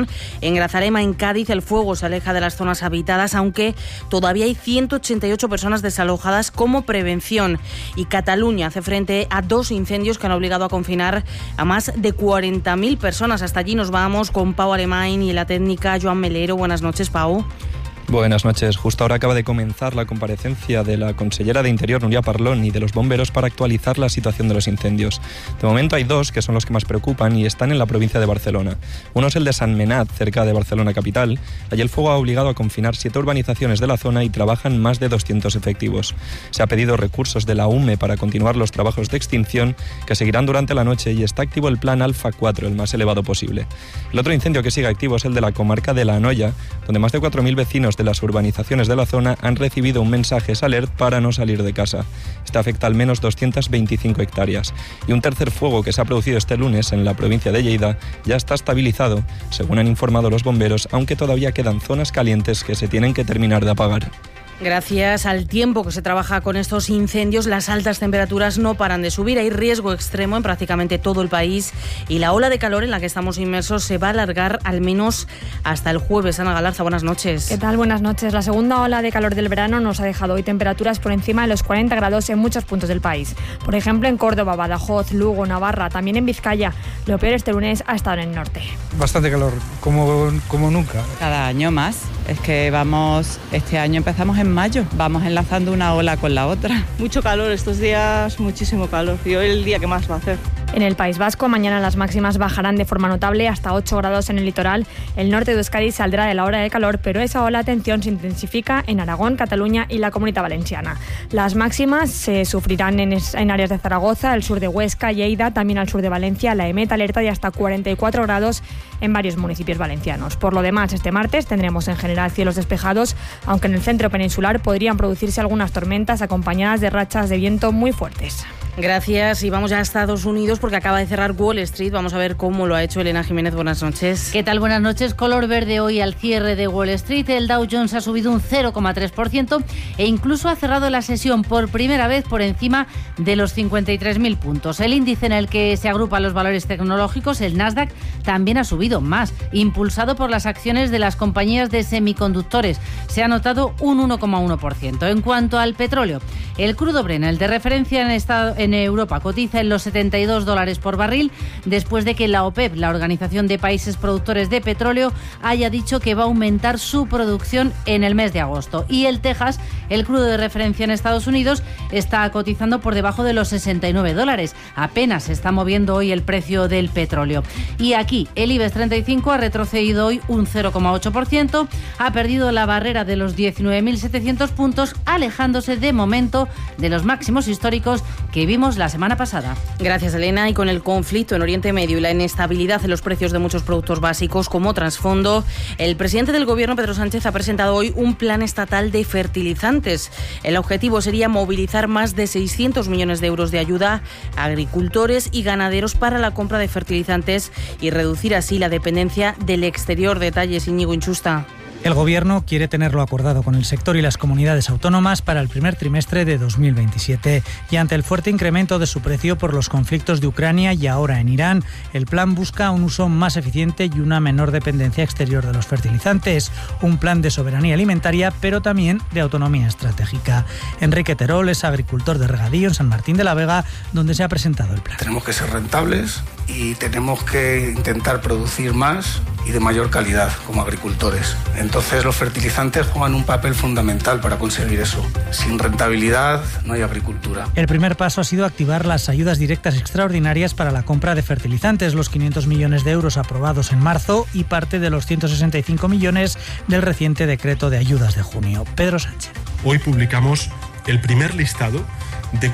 extinción. En Grazalema, en Cádiz, el fuego se aleja de las zonas habitadas, aunque todavía hay 188 personas desalojadas como prevención. Y Cataluña hace frente a 2 incendios que han obligado a confinar a más de 40.000 personas. Hasta allí nos vamos con Pau Alemany y la técnica Joan Melero. Buenas noches, Pau. Buenas noches. Justo ahora acaba de comenzar la comparecencia de la consellera de Interior, Núria Parlon, y de los bomberos para actualizar la situación de los incendios. De momento hay 2 que son los que más preocupan y están en la provincia de Barcelona. Uno es el de Sant Menat, cerca de Barcelona capital. Allí el fuego ha obligado a confinar 7 urbanizaciones de la zona y trabajan más de 200 efectivos. Se ha pedido recursos de la UME para continuar los trabajos de extinción, que seguirán durante la noche, y está activo el plan Alfa 4, el más elevado posible. El otro incendio que sigue activo es el de la comarca de La Anoia, donde más de 4.000 vecinos de las urbanizaciones de la zona han recibido un mensaje alert para no salir de casa. Este afecta al menos 225 hectáreas. Y un tercer fuego que se ha producido este lunes en la provincia de Lleida ya está estabilizado, según han informado los bomberos, aunque todavía quedan zonas calientes que se tienen que terminar de apagar. Gracias al tiempo que se trabaja con estos incendios, las altas temperaturas no paran de subir. Hay riesgo extremo en prácticamente todo el país y la ola de calor en la que estamos inmersos se va a alargar al menos hasta el jueves. Ana Galarza, buenas noches. ¿Qué tal? Buenas noches. La segunda ola de calor del verano nos ha dejado hoy temperaturas por encima de los 40 grados en muchos puntos del país. Por ejemplo, en Córdoba, Badajoz, Lugo, Navarra, también en Vizcaya. Lo peor este lunes ha estado en el norte. Bastante calor, como nunca. Cada año más. Es que este año empezamos en mayo, vamos enlazando una ola con la otra. Mucho calor estos días, muchísimo calor, y hoy el día que más va a hacer. En el País Vasco, mañana las máximas bajarán de forma notable hasta 8 grados en el litoral. El norte de Euskadi saldrá de la ola de calor, pero esa ola de tensión se intensifica en Aragón, Cataluña y la Comunidad Valenciana. Las máximas se sufrirán en áreas de Zaragoza, el sur de Huesca, Lleida, también al sur de Valencia. La EMET alerta de hasta 44 grados en varios municipios valencianos. Por lo demás, este martes tendremos en general cielos despejados, aunque en el centro peninsular podrían producirse algunas tormentas acompañadas de rachas de viento muy fuertes. Gracias, y vamos ya a Estados Unidos porque acaba de cerrar Wall Street. Vamos a ver cómo lo ha hecho Elena Jiménez. Buenas noches. ¿Qué tal? Buenas noches. Color verde hoy al cierre de Wall Street. El Dow Jones ha subido un 0,3% e incluso ha cerrado la sesión por primera vez por encima de los 53.000 puntos. El índice en el que se agrupan los valores tecnológicos, el Nasdaq, también ha subido más, impulsado por las acciones de las compañías de semiconductores. Se ha notado un 1,1%. En cuanto al petróleo, el crudo Brent, el de referencia en Europa, cotiza en los $72 por barril después de que la OPEP, la Organización de Países Productores de Petróleo, haya dicho que va a aumentar su producción en el mes de agosto. Y el Texas, el crudo de referencia en Estados Unidos, está cotizando por debajo de los $69. Apenas se está moviendo hoy el precio del petróleo. Y aquí el IBEX 35 ha retrocedido hoy un 0,8%, ha perdido la barrera de los 19.700 puntos, alejándose de momento de los máximos históricos que vimos la semana pasada. Gracias, Elena. Y con el conflicto en Oriente Medio y la inestabilidad en los precios de muchos productos básicos como trasfondo, el presidente del Gobierno, Pedro Sánchez, ha presentado hoy un plan estatal de fertilizantes. El objetivo sería movilizar más de 600 millones de euros de ayuda a agricultores y ganaderos para la compra de fertilizantes y reducir así la dependencia del exterior. Detalles, Íñigo Inchusta. El Gobierno quiere tenerlo acordado con el sector y las comunidades autónomas para el primer trimestre de 2027. Y ante el fuerte incremento de su precio por los conflictos de Ucrania y ahora en Irán, el plan busca un uso más eficiente y una menor dependencia exterior de los fertilizantes. Un plan de soberanía alimentaria, pero también de autonomía estratégica. Enrique Terol es agricultor de regadío en San Martín de la Vega, donde se ha presentado el plan. Tenemos que ser rentables y tenemos que intentar producir más y de mayor calidad como agricultores. Entonces los fertilizantes juegan un papel fundamental para conseguir eso. Sin rentabilidad no hay agricultura. El primer paso ha sido activar las ayudas directas extraordinarias para la compra de fertilizantes, los 500 millones de euros aprobados en marzo y parte de los 165 millones del reciente decreto de ayudas de junio. Pedro Sánchez. Hoy publicamos el primer listado de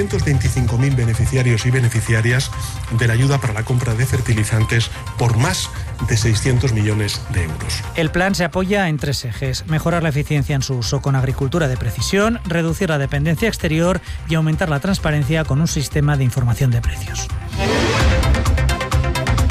425.000 beneficiarios y beneficiarias de la ayuda para la compra de fertilizantes por más de 600 millones de euros. El plan se apoya en 3 ejes: mejorar la eficiencia en su uso con agricultura de precisión, reducir la dependencia exterior y aumentar la transparencia con un sistema de información de precios.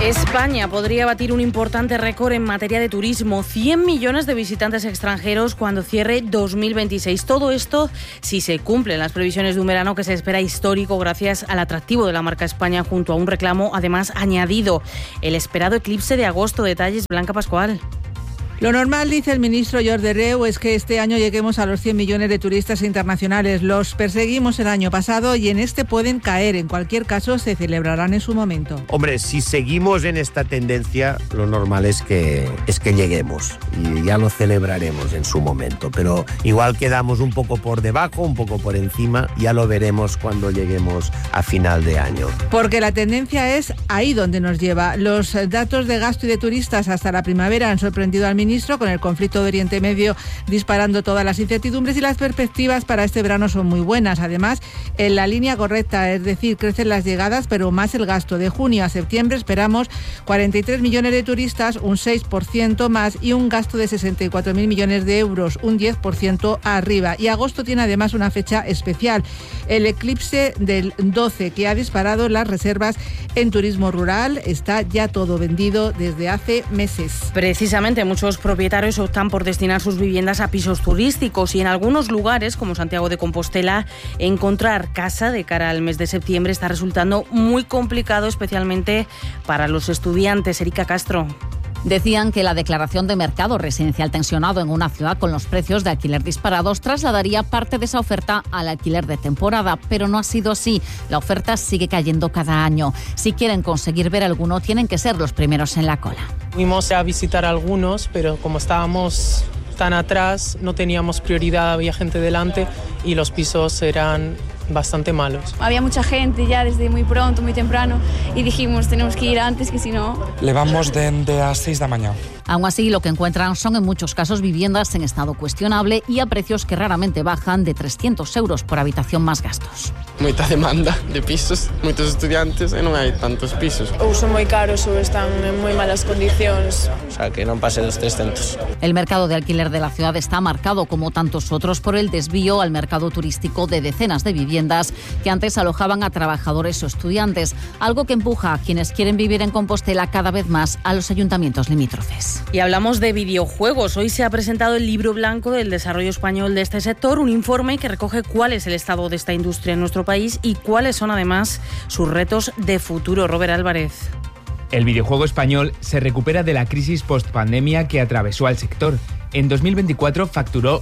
España podría batir un importante récord en materia de turismo, 100 millones de visitantes extranjeros cuando cierre 2026. Todo esto si se cumplen las previsiones de un verano que se espera histórico gracias al atractivo de la marca España junto a un reclamo además añadido, el esperado eclipse de agosto. Detalles, Blanca Pascual. Lo normal, dice el ministro Jordi Hereu, es que este año lleguemos a los 100 millones de turistas internacionales. Los perseguimos el año pasado y en este pueden caer. En cualquier caso, se celebrarán en su momento. Hombre, si seguimos en esta tendencia, lo normal es que lleguemos y ya lo celebraremos en su momento. Pero igual quedamos un poco por debajo, un poco por encima, ya lo veremos cuando lleguemos a final de año. Porque la tendencia es ahí donde nos lleva. Los datos de gasto y de turistas hasta la primavera han sorprendido al ministro, con el conflicto de Oriente Medio disparando todas las incertidumbres, y las perspectivas para este verano son muy buenas. Además, en la línea correcta, es decir, crecen las llegadas, pero más el gasto. De junio a septiembre esperamos 43 millones de turistas, un 6% más, y un gasto de 64.000 millones de euros, un 10% arriba. Y agosto tiene además una fecha especial, el eclipse del 12, que ha disparado las reservas en turismo rural. Está ya todo vendido desde hace meses. Precisamente, muchos propietarios optan por destinar sus viviendas a pisos turísticos y en algunos lugares, como Santiago de Compostela, encontrar casa de cara al mes de septiembre está resultando muy complicado, especialmente para los estudiantes. Erika Castro. Decían que la declaración de mercado residencial tensionado en una ciudad con los precios de alquiler disparados trasladaría parte de esa oferta al alquiler de temporada, pero no ha sido así. La oferta sigue cayendo cada año. Si quieren conseguir ver alguno, tienen que ser los primeros en la cola. Fuimos a visitar algunos, pero como estábamos tan atrás, no teníamos prioridad, había gente delante y los pisos eran bastante malos. Había mucha gente ya desde muy pronto, muy temprano, y dijimos, tenemos que ir antes, que si no... Le vamos de a 6 de la mañana. Aún así, lo que encuentran son en muchos casos viviendas en estado cuestionable y a precios que raramente bajan de 300 euros por habitación más gastos. Mucha demanda de pisos, muchos estudiantes y no hay tantos pisos. Ou son moi caros ou están en moi malas condicións. O sea, que non pase dos 300. El mercado de alquiler de la ciudad está marcado, como tantos otros, por el desvío al mercado turístico de decenas de viviendas que antes alojaban a trabajadores o estudiantes, algo que empuja a quienes quieren vivir en Compostela cada vez más a los ayuntamientos limítrofes. Y hablamos de videojuegos. Hoy se ha presentado el libro blanco del desarrollo español de este sector, un informe que recoge cuál es el estado de esta industria en nuestro país y cuáles son además sus retos de futuro. Robert Álvarez. El videojuego español se recupera de la crisis post-pandemia que atravesó al sector. En 2024 facturó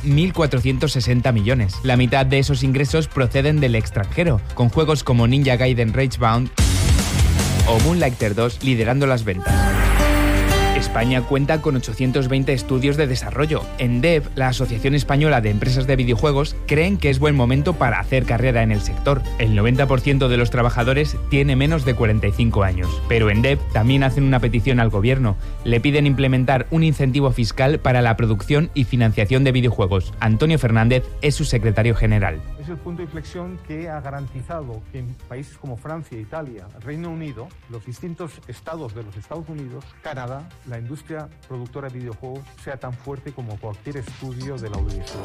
1.460 millones. La mitad de esos ingresos proceden del extranjero, con juegos como Ninja Gaiden Ragebound o Moonlighter 2 liderando las ventas. España cuenta con 820 estudios de desarrollo. En DEV, la Asociación Española de Empresas de Videojuegos, creen que es buen momento para hacer carrera en el sector. El 90% de los trabajadores tiene menos de 45 años. Pero en DEV también hacen una petición al gobierno. Le piden implementar un incentivo fiscal para la producción y financiación de videojuegos. Antonio Fernández es su secretario general. Es el punto de inflexión que ha garantizado que en países como Francia, Italia, Reino Unido, los distintos estados de los Estados Unidos, Canadá, la industria productora de videojuegos sea tan fuerte como cualquier estudio de la audiovisual.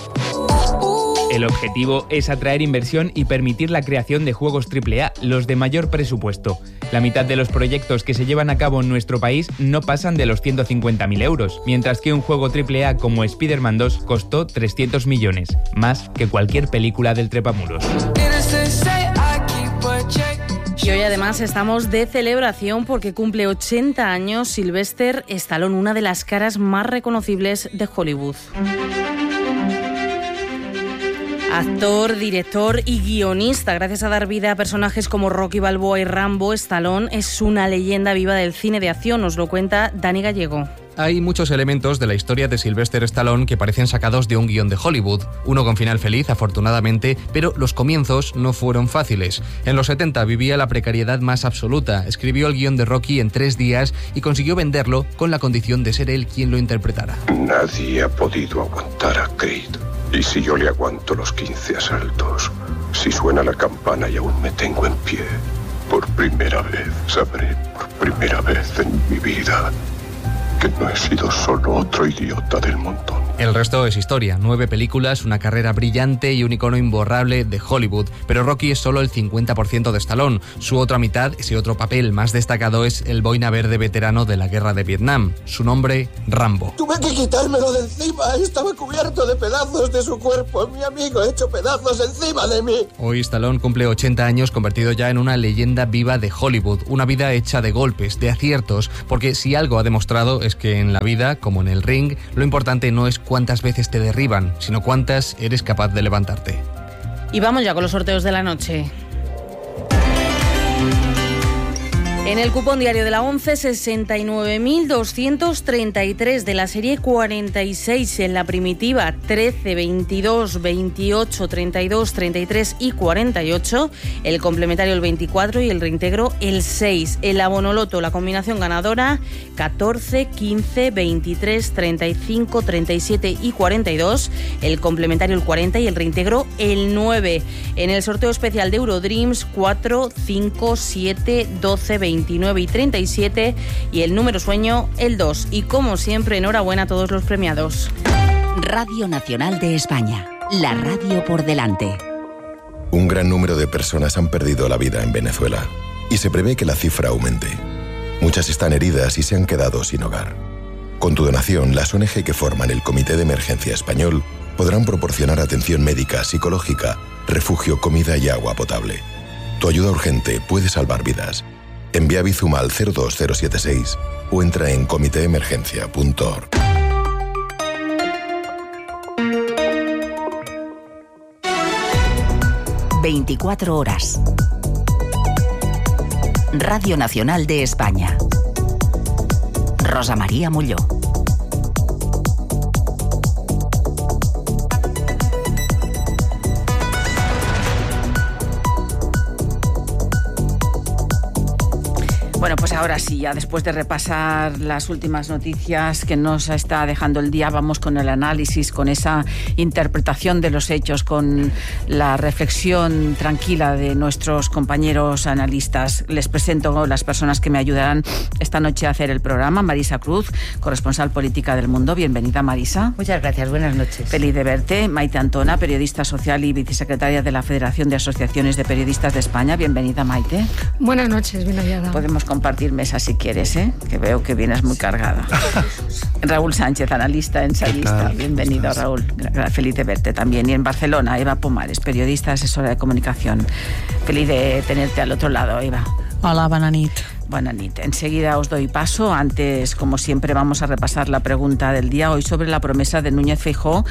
El objetivo es atraer inversión y permitir la creación de juegos AAA, los de mayor presupuesto. La mitad de los proyectos que se llevan a cabo en nuestro país no pasan de los 150.000 euros, mientras que un juego AAA como Spider-Man 2 costó 300 millones, más que cualquier película del trepamuros. Y hoy además estamos de celebración porque cumple 80 años Sylvester Stallone, una de las caras más reconocibles de Hollywood. Actor, director y guionista. Gracias a dar vida a personajes como Rocky Balboa y Rambo, Stallone es una leyenda viva del cine de acción. Nos lo cuenta Dani Gallego. Hay muchos elementos de la historia de Sylvester Stallone que parecen sacados de un guión de Hollywood, uno con final feliz, afortunadamente, pero los comienzos no fueron fáciles. En los 70 vivía la precariedad más absoluta, escribió el guión de Rocky en 3 días y consiguió venderlo con la condición de ser él quien lo interpretara. Nadie ha podido aguantar a Creed. Y si yo le aguanto los 15 asaltos, si suena la campana y aún me tengo en pie, por primera vez sabré, por primera vez en mi vida, que no he sido solo otro idiota del montón. El resto es historia, 9 películas, una carrera brillante y un icono imborrable de Hollywood. Pero Rocky es solo el 50% de Stallone. Su otra mitad, ese otro papel más destacado, es el boina verde veterano de la guerra de Vietnam. Su nombre, Rambo. Tuve que quitármelo de encima, estaba cubierto de pedazos de su cuerpo, mi amigo hecho pedazos encima de mí. Hoy Stallone cumple 80 años, convertido ya en una leyenda viva de Hollywood, una vida hecha de golpes, de aciertos, porque si algo ha demostrado es que en la vida, como en el ring, lo importante no es cuántas veces te derriban, sino cuántas eres capaz de levantarte. Y vamos ya con los sorteos de la noche. En el cupón diario de la 11, 69.233 de la serie 46, en la primitiva 13, 22, 28, 32, 33 y 48, el complementario el 24 y el reintegro el 6. El abonoloto, la combinación ganadora 14, 15, 23, 35, 37 y 42, el complementario el 40 y el reintegro el 9. En el sorteo especial de Eurodreams 4, 5, 7, 12, 29 y 37 y el número sueño el 2. Y como siempre, enhorabuena a todos los premiados. Radio Nacional de España, la radio por delante. Un gran número de personas han perdido la vida en Venezuela y se prevé que la cifra aumente. Muchas están heridas y se han quedado sin hogar. Con tu donación, las ONG que forman el Comité de Emergencia Español podrán proporcionar atención médica, psicológica, refugio, comida y agua potable. Tu ayuda urgente puede salvar vidas. Envía Bizum al 02076 o entra en comiteemergencia.org. ...24 horas. Radio Nacional de España. Rosa María Molló. Bueno, pues ahora sí, ya después de repasar las últimas noticias que nos está dejando el día, vamos con el análisis, con esa interpretación de los hechos, con la reflexión tranquila de nuestros compañeros analistas. Les presento las personas que me ayudarán esta noche a hacer el programa. Marisa Cruz, corresponsal política del Mundo. Bienvenida, Marisa. Muchas gracias, buenas noches. Feliz de verte. Maite Antona, periodista social y vicesecretaria de la Federación de Asociaciones de Periodistas de España. Bienvenida, Maite. Buenas noches, bien hallada. Podemos compartir mesa si quieres, que veo que vienes muy cargada. Raúl Sánchez, analista, ensayista. Bienvenido, Raúl. Feliz de verte también. Y en Barcelona, Eva Pomares, periodista, asesora de comunicación. Feliz de tenerte al otro lado, Eva. Hola, bona nit. Buenas noches. Enseguida os doy paso. Antes, como siempre, vamos a repasar la pregunta del día. Hoy sobre la promesa de Núñez Feijóo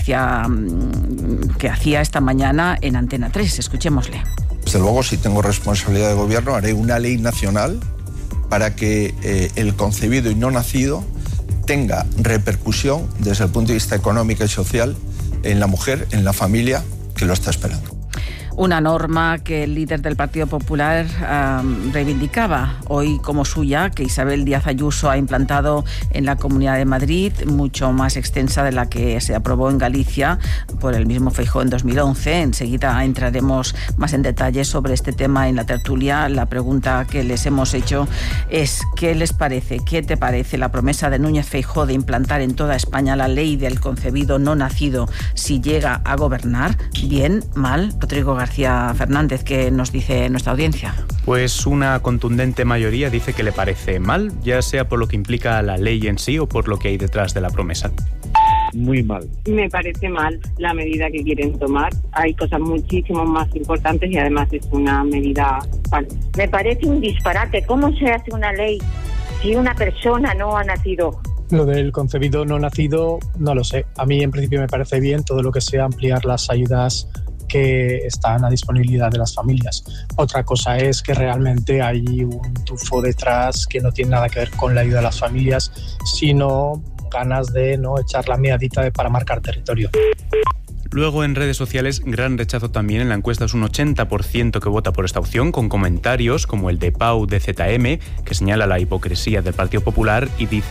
que hacía esta mañana en Antena 3. Escuchémosle. Desde luego, si tengo responsabilidad de gobierno, haré una ley nacional para que el concebido y no nacido tenga repercusión desde el punto de vista económico y social en la mujer, en la familia que lo está esperando. Una norma que el líder del Partido Popular reivindicaba hoy como suya, que Isabel Díaz Ayuso ha implantado en la Comunidad de Madrid, mucho más extensa de la que se aprobó en Galicia por el mismo Feijóo en 2011. Enseguida entraremos más en detalle sobre este tema en la tertulia. La pregunta que les hemos hecho es: ¿qué les parece? ¿Qué te parece la promesa de Núñez Feijóo de implantar en toda España la ley del concebido no nacido si llega a gobernar? ¿Bien? ¿Mal? Rodrigo García Fernández, ¿qué nos dice nuestra audiencia? Pues una contundente mayoría dice que le parece mal, ya sea por lo que implica la ley en sí o por lo que hay detrás de la promesa. Muy mal. Me parece mal la medida que quieren tomar. Hay cosas muchísimo más importantes y además es una medida falsa. Me parece un disparate. ¿Cómo se hace una ley si una persona no ha nacido? Lo del concebido no nacido, no lo sé. A mí en principio me parece bien todo lo que sea ampliar las ayudas que están a disponibilidad de las familias. Otra cosa es que realmente hay un tufo detrás que no tiene nada que ver con la ayuda a las familias, sino ganas de no echar la meadita para marcar territorio. Luego en redes sociales, gran rechazo también. En la encuesta es un 80% que vota por esta opción, con comentarios como el de Pau de ZM, que señala la hipocresía del Partido Popular y dice: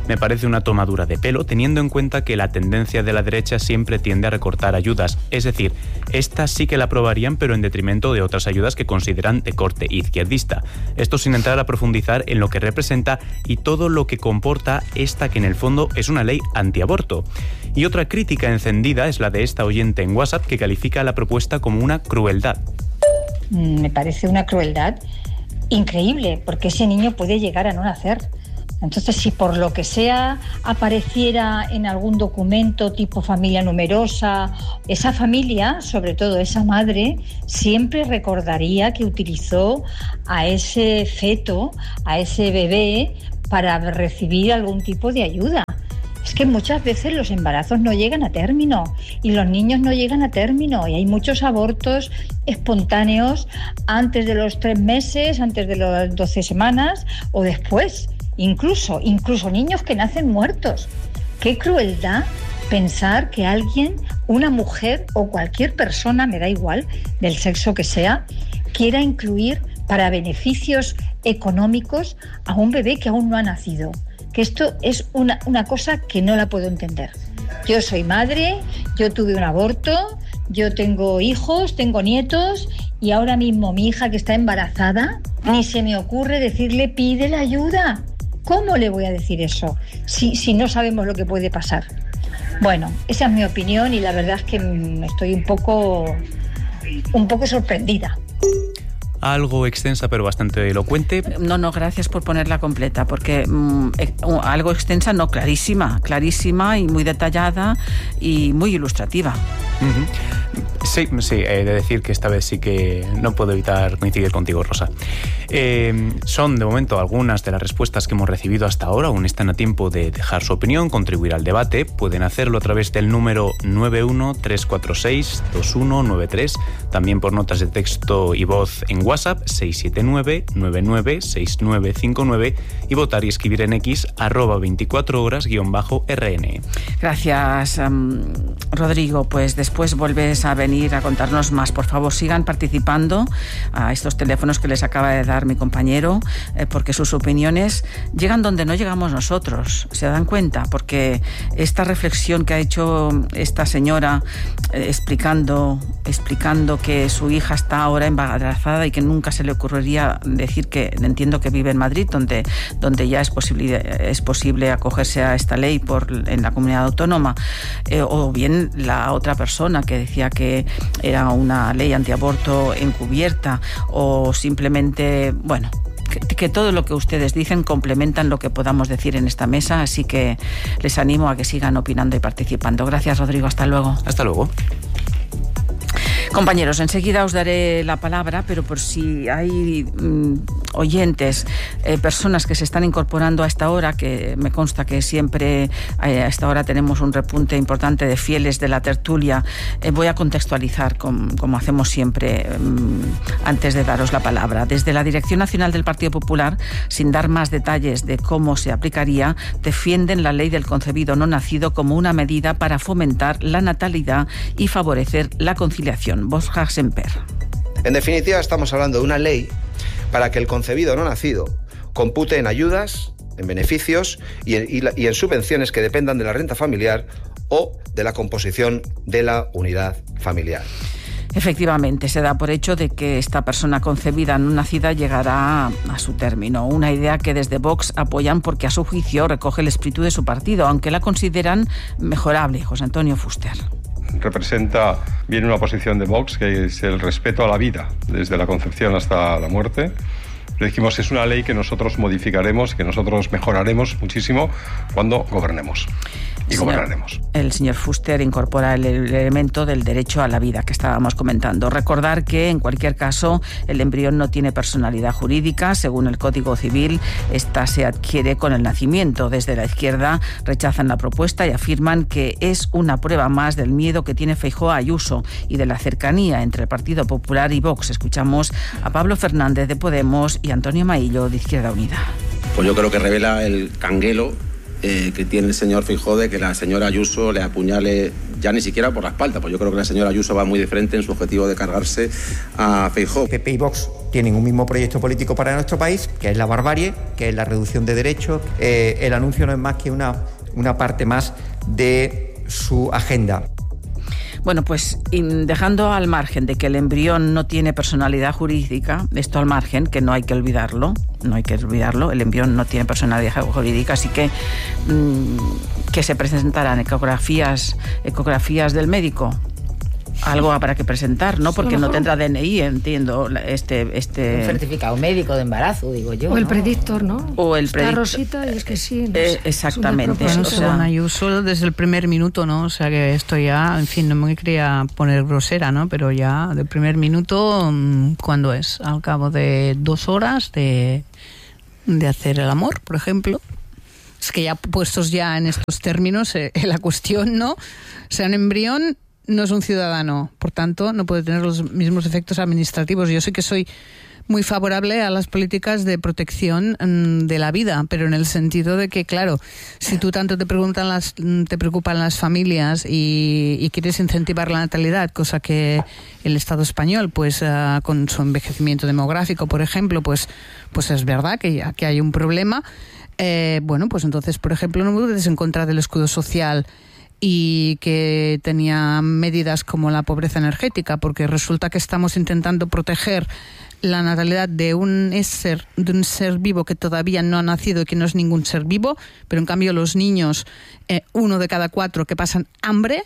Me parece una tomadura de pelo, teniendo en cuenta que la tendencia de la derecha siempre tiende a recortar ayudas. Es decir, esta sí que la aprobarían, pero en detrimento de otras ayudas que consideran de corte izquierdista. Esto sin entrar a profundizar en lo que representa y todo lo que comporta esta, que en el fondo es una ley antiaborto. Y otra crítica encendida es la de esta oyente en WhatsApp, que califica la propuesta como una crueldad. Me parece una crueldad increíble, porque ese niño puede llegar a no nacer. Entonces, si por lo que sea apareciera en algún documento tipo familia numerosa, esa familia, sobre todo esa madre, siempre recordaría que utilizó a ese feto, a ese bebé, para recibir algún tipo de ayuda. Es que muchas veces los embarazos no llegan a término y los niños no llegan a término, y hay muchos abortos espontáneos antes de los 3 meses, antes de las 12 semanas o después. Incluso niños que nacen muertos. Qué crueldad pensar que alguien, una mujer o cualquier persona, me da igual, del sexo que sea, quiera incluir para beneficios económicos a un bebé que aún no ha nacido. Que esto es una cosa que no la puedo entender. Yo soy madre, yo tuve un aborto, yo tengo hijos, tengo nietos, y ahora mismo mi hija que está embarazada, ni se me ocurre decirle pide la ayuda. ¿Cómo le voy a decir eso si no sabemos lo que puede pasar? Bueno, esa es mi opinión y la verdad es que estoy un poco sorprendida. Algo extensa pero bastante elocuente. No, gracias por ponerla completa, porque algo extensa, no, clarísima y muy detallada y muy ilustrativa. Uh-huh. Sí, he de decir que esta vez sí que no puedo evitar coincidir contigo, Rosa. Son de momento algunas de las respuestas que hemos recibido hasta ahora. Aún están a tiempo de dejar su opinión, contribuir al debate. Pueden hacerlo a través del número 913462193, también por notas de texto y voz en WhatsApp 679-996959, y votar y escribir en X @24horas_RN. Gracias, Rodrigo. Pues después vuelves a venir a contarnos más. Por favor, sigan participando a estos teléfonos que les acaba de dar mi compañero, porque sus opiniones llegan donde no llegamos nosotros. ¿Se dan cuenta? Porque esta reflexión que ha hecho esta señora explicando que su hija está ahora embarazada y que nunca se le ocurriría decir que, entiendo que vive en Madrid, donde ya es posible acogerse a esta ley en la comunidad autónoma, o bien la otra persona que decía que era una ley antiaborto encubierta, o simplemente, bueno, que todo lo que ustedes dicen complementan lo que podamos decir en esta mesa, así que les animo a que sigan opinando y participando. Gracias, Rodrigo. Hasta luego. Hasta luego. Compañeros, enseguida os daré la palabra, pero por si hay oyentes, personas que se están incorporando a esta hora, que me consta que siempre a esta hora tenemos un repunte importante de fieles de la tertulia, voy a contextualizar como hacemos siempre antes de daros la palabra. Desde la Dirección Nacional del Partido Popular, sin dar más detalles de cómo se aplicaría, defienden la ley del concebido no nacido como una medida para fomentar la natalidad y favorecer la conciliación. Borja Semper. En definitiva, estamos hablando de una ley para que el concebido no nacido compute en ayudas, en beneficios y en subvenciones que dependan de la renta familiar o de la composición de la unidad familiar. Efectivamente, se da por hecho de que esta persona concebida no nacida llegará a su término. Una idea que desde Vox apoyan porque a su juicio recoge el espíritu de su partido, aunque la consideran mejorable. José Antonio Fuster. Representa bien una posición de Vox, que es el respeto a la vida, desde la concepción hasta la muerte. Le dijimos, es una ley que nosotros modificaremos, que nosotros mejoraremos muchísimo cuando gobernemos. Y gobernaremos. El señor Fuster incorpora el elemento del derecho a la vida que estábamos comentando. Recordar que, en cualquier caso, el embrión no tiene personalidad jurídica. Según el Código Civil, esta se adquiere con el nacimiento. Desde la izquierda rechazan la propuesta y afirman que es una prueba más del miedo que tiene Feijóo a Ayuso y de la cercanía entre el Partido Popular y Vox. Escuchamos a Pablo Fernández de Podemos y Antonio Maillo de Izquierda Unida. Pues yo creo que revela el canguelo que tiene el señor Feijóo de que la señora Ayuso le apuñale ya ni siquiera por la espalda, pues yo creo que la señora Ayuso va muy de frente en su objetivo de cargarse a Feijóo. PP y Vox tienen un mismo proyecto político para nuestro país, que es la barbarie, que es la reducción de derechos. El anuncio no es más que una parte más de su agenda. Bueno, pues dejando al margen de que el embrión no tiene personalidad jurídica, esto al margen, que no hay que olvidarlo, el embrión no tiene personalidad jurídica, así que se presentarán ecografías del médico. Algo habrá que presentar, ¿no? Porque no tendrá DNI, entiendo, Un certificado médico de embarazo, digo yo. O el predictor, ¿no? O el predictor. Está Rosita y es que sí. No sé. Exactamente. Bueno, según Ayuso, desde el primer minuto, ¿no? O sea que esto ya, en fin, no me quería poner grosera, ¿no? Pero ya del primer minuto, ¿cuándo es? Al cabo de 2 horas de hacer el amor, por ejemplo. Es que ya puestos ya en estos términos, la cuestión, ¿no? O sea, un embrión no es un ciudadano, por tanto no puede tener los mismos efectos administrativos. Yo sé que soy muy favorable a las políticas de protección de la vida, pero en el sentido de que, claro, si tú tanto te preocupan las familias y quieres incentivar la natalidad, cosa que el Estado español, pues con su envejecimiento demográfico, por ejemplo, pues es verdad que hay un problema. Bueno, pues entonces, por ejemplo, no votes en contra del escudo social y que tenía medidas como la pobreza energética, porque resulta que estamos intentando proteger la natalidad de un ser vivo que todavía no ha nacido y que no es ningún ser vivo, pero en cambio los niños, 1 de cada 4 que pasan hambre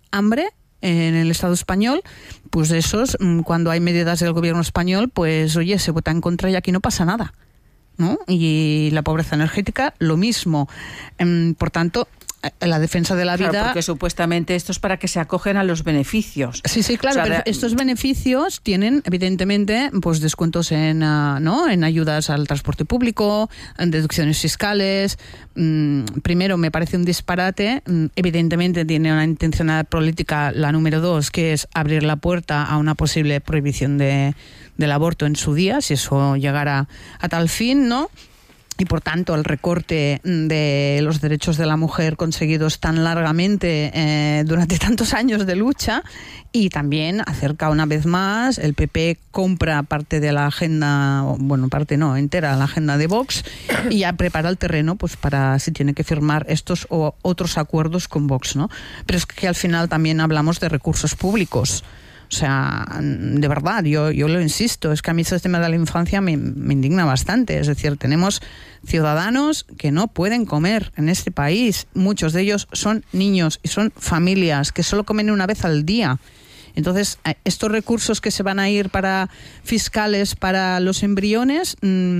en el Estado español, pues esos, cuando hay medidas del gobierno español, pues oye, se vota en contra y aquí no pasa nada, ¿no? Y la pobreza energética, lo mismo. Por tanto, la defensa de la vida... Claro, porque supuestamente esto es para que se acogen a los beneficios. Sí, claro, pero estos beneficios tienen, evidentemente, pues descuentos en ayudas al transporte público, en deducciones fiscales. Primero, me parece un disparate. Evidentemente tiene una intencionalidad política, la número 2, que es abrir la puerta a una posible prohibición del aborto en su día, si eso llegara a tal fin, ¿no? Y por tanto el recorte de los derechos de la mujer conseguidos tan largamente durante tantos años de lucha, y también acerca una vez más, el PP compra parte de la agenda, bueno, parte no, entera la agenda de Vox, y ya prepara el terreno pues para si tiene que firmar estos o otros acuerdos con Vox, ¿no? Pero es que al final también hablamos de recursos públicos. O sea, de verdad, yo lo insisto, es que a mí ese tema de la infancia me indigna bastante. Es decir, tenemos ciudadanos que no pueden comer en este país. Muchos de ellos son niños y son familias que solo comen una vez al día. Entonces, estos recursos que se van a ir para fiscales para los embriones,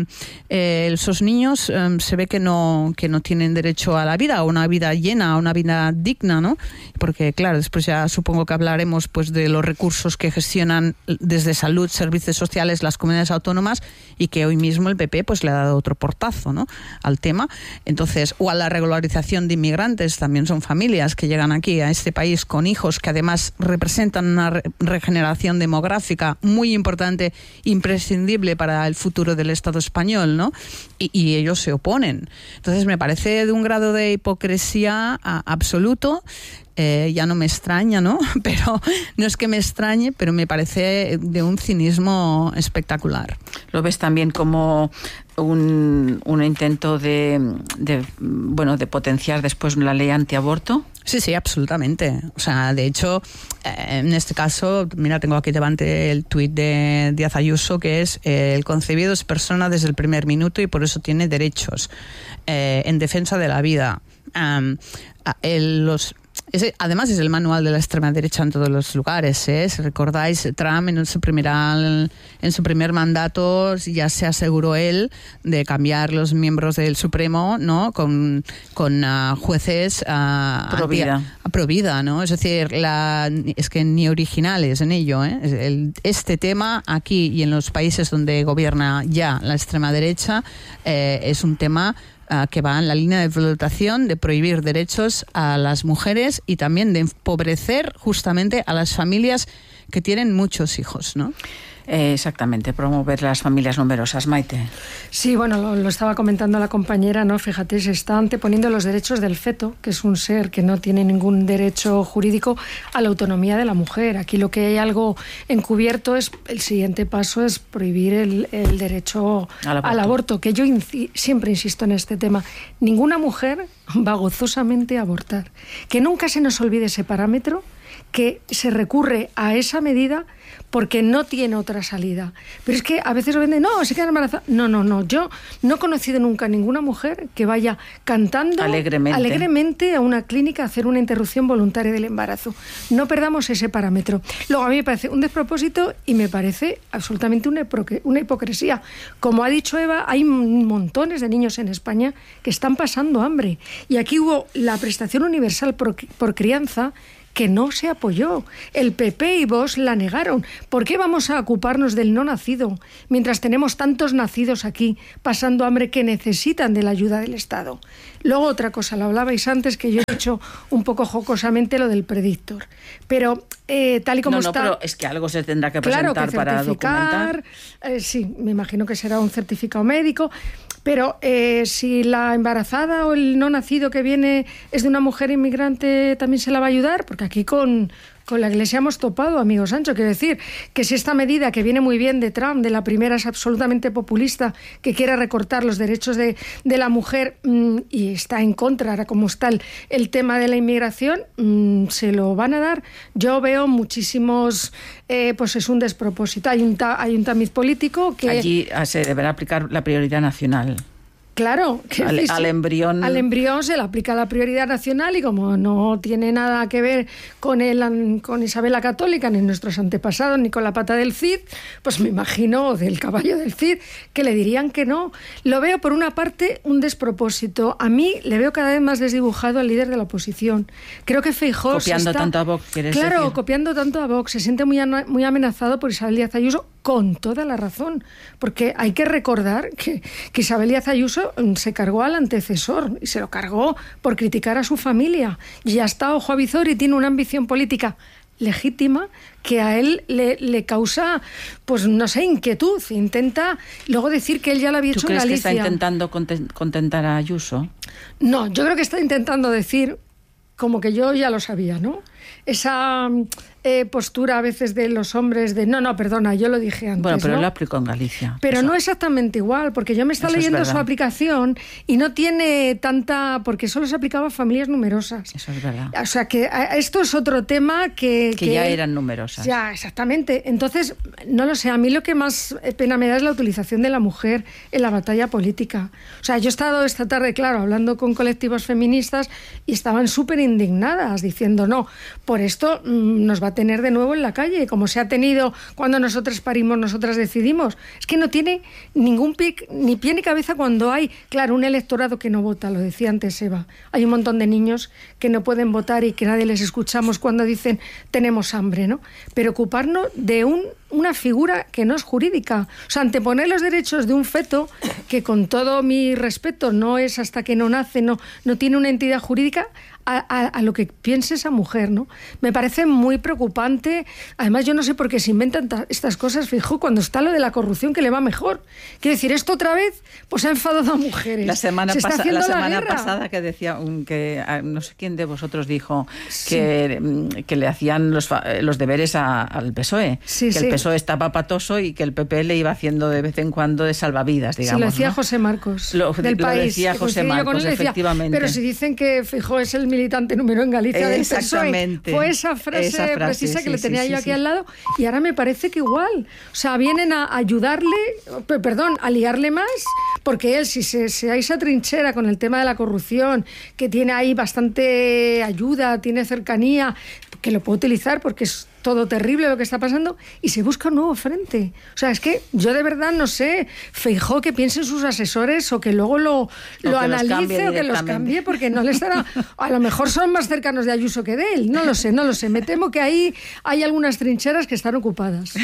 esos niños se ve que no tienen derecho a la vida, a una vida llena, a una vida digna, ¿no? Porque, claro, después ya supongo que hablaremos pues de los recursos que gestionan desde salud, servicios sociales, las comunidades autónomas, y que hoy mismo el PP pues le ha dado otro portazo, ¿no?, al tema. Entonces, o a la regularización de inmigrantes, también son familias que llegan aquí a este país con hijos que además representan una regeneración demográfica muy importante, imprescindible para el futuro del Estado español, ¿no? Y ellos se oponen. Entonces me parece de un grado de hipocresía absoluto. Ya no me extraña, ¿no? Pero no es que me extrañe, pero me parece de un cinismo espectacular. ¿Lo ves también como un intento de potenciar después la ley antiaborto? Sí, absolutamente. O sea, de hecho, en este caso, mira, tengo aquí delante el tuit de Díaz Ayuso, que es: el concebido es persona desde el primer minuto y por eso tiene derechos en defensa de la vida. Además es el manual de la extrema derecha en todos los lugares, ¿eh? Si recordáis, Trump en su primer mandato ya se aseguró él de cambiar los miembros del Supremo, ¿no?, con jueces pro vida, ¿no? Es decir, es que ni originales en ello, ¿eh? Este tema aquí y en los países donde gobierna ya la extrema derecha es un tema que va en la línea de flotación de prohibir derechos a las mujeres y también de empobrecer justamente a las familias que tienen muchos hijos, ¿no? Exactamente, promover las familias numerosas. Maite. Sí, bueno, lo estaba comentando la compañera, ¿no? Fíjate, se está anteponiendo los derechos del feto, que es un ser que no tiene ningún derecho jurídico, a la autonomía de la mujer. Aquí lo que hay algo encubierto es, el siguiente paso es prohibir el derecho al aborto, que yo siempre insisto en este tema. Ninguna mujer va gozosamente a abortar. Que nunca se nos olvide ese parámetro, que se recurre a esa medida porque no tiene otra salida. Pero es que a veces lo venden, no, se queda embarazada. No. Yo no he conocido nunca ninguna mujer que vaya cantando alegremente a una clínica a hacer una interrupción voluntaria del embarazo. No perdamos ese parámetro. Luego, a mí me parece un despropósito y me parece absolutamente una hipocresía. Como ha dicho Eva, hay montones de niños en España que están pasando hambre. Y aquí hubo la prestación universal por crianza, que no se apoyó. El PP y Vox la negaron. ¿Por qué vamos a ocuparnos del no nacido mientras tenemos tantos nacidos aquí pasando hambre que necesitan de la ayuda del Estado? Luego otra cosa, lo hablabais antes, que yo he dicho un poco jocosamente lo del predictor. Pero tal y como está... pero es que algo se tendrá que presentar para documentar. Sí, me imagino que será un certificado médico. Pero si la embarazada o el no nacido que viene es de una mujer inmigrante, ¿también se la va a ayudar? Porque aquí con la Iglesia hemos topado, amigo Sancho. Quiero decir que si esta medida, que viene muy bien de Trump, de la primera, es absolutamente populista, que quiere recortar los derechos de la mujer y está en contra, ahora como está el tema de la inmigración, se lo van a dar. Yo veo muchísimos... pues es un despropósito. Hay un tamiz político que... Allí se deberá aplicar la prioridad nacional. Claro, al embrión. Al embrión se le aplica la prioridad nacional y como no tiene nada que ver con Isabel la Católica, ni nuestros antepasados, ni con la pata del Cid, pues me imagino, del caballo del Cid, que le dirían que no. Lo veo, por una parte, un despropósito. A mí le veo cada vez más desdibujado al líder de la oposición. Creo que Feijóo copiando tanto a Vox, ¿quieres decir? Claro, copiando tanto a Vox. Se siente muy amenazado por Isabel Díaz Ayuso, con toda la razón, porque hay que recordar que Isabel Díaz Ayuso se cargó al antecesor y se lo cargó por criticar a su familia. Y ya está, ojo a visor, y tiene una ambición política legítima que a él le causa, pues no sé, inquietud. Intenta luego decir que él ya lo había hecho en Galicia. ¿Tú crees que está intentando contentar a Ayuso? No, yo creo que está intentando decir como que yo ya lo sabía, ¿no? Esa postura a veces de los hombres de no, perdona, yo lo dije antes. Bueno, pero ¿no? lo aplicó en Galicia. Pero no exactamente igual, porque yo me estaba leyendo su aplicación y no tiene tanta... porque solo se aplicaba a familias numerosas. Eso es verdad. O sea, que esto es otro tema que ya eran numerosas. Ya, exactamente. Entonces, no lo sé, a mí lo que más pena me da es la utilización de la mujer en la batalla política. O sea, yo he estado esta tarde, claro, hablando con colectivos feministas y estaban súper indignadas, diciendo, no, por esto nos va a tener de nuevo en la calle, como se ha tenido cuando nosotras parimos, nosotras decidimos. Es que no tiene ningún ni pie ni cabeza cuando hay, claro, un electorado que no vota, lo decía antes Eva. Hay un montón de niños que no pueden votar y que nadie les escuchamos cuando dicen tenemos hambre, ¿no? Pero ocuparnos de una figura que no es jurídica. O sea, anteponer los derechos de un feto, que con todo mi respeto no es hasta que no nace, no tiene una entidad jurídica, a lo que piense esa mujer, ¿no? Me parece muy preocupante. Además, yo no sé por qué se inventan estas cosas, fijo, cuando está lo de la corrupción, que le va mejor. Quiero decir, esto otra vez pues ha enfadado a mujeres. La semana pasada que decía, que no sé quién de vosotros dijo que le hacían los deberes al PSOE. Sí, que el PSOE estaba patoso y que el PP le iba haciendo de vez en cuando de salvavidas, digamos. Sí, lo decía, ¿no? José Marcos, del País. Lo decía José Marcos, efectivamente. Pero si dicen que Feijóo es el militante número en Galicia del PSOE. Fue esa frase precisa que le tenía yo aquí al lado, y ahora me parece que igual. O sea, vienen a ayudarle, a liarle más, porque él, si hay esa trinchera con el tema de la corrupción, que tiene ahí bastante ayuda, tiene cercanía, que lo puede utilizar porque es todo terrible lo que está pasando, y se busca un nuevo frente. O sea, es que yo de verdad no sé, Feijóo, que piensen sus asesores o que luego lo analice o que los cambie, porque no les dará... A lo mejor son más cercanos de Ayuso que de él, no lo sé. Me temo que ahí hay algunas trincheras que están ocupadas.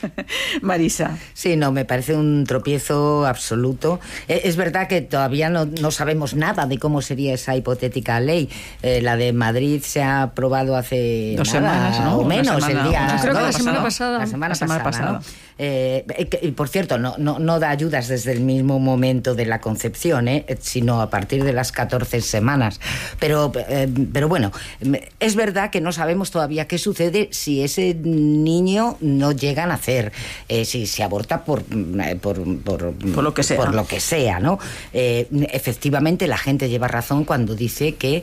Marisa. Sí, no, me parece un tropiezo absoluto. Es verdad que todavía no sabemos nada de cómo sería esa hipotética ley. La de Madrid se ha aprobado hace 2 semanas, ¿no? o menos. el día. Yo creo que la semana pasada. La semana pasada. ¿no? Y por cierto, no da ayudas desde el mismo momento de la concepción, sino a partir de las 14 semanas. Pero bueno, es verdad que no sabemos todavía qué sucede si ese niño no llega a nacer, si se aborta por lo que sea. Por lo que sea, ¿no? Efectivamente, la gente lleva razón cuando dice que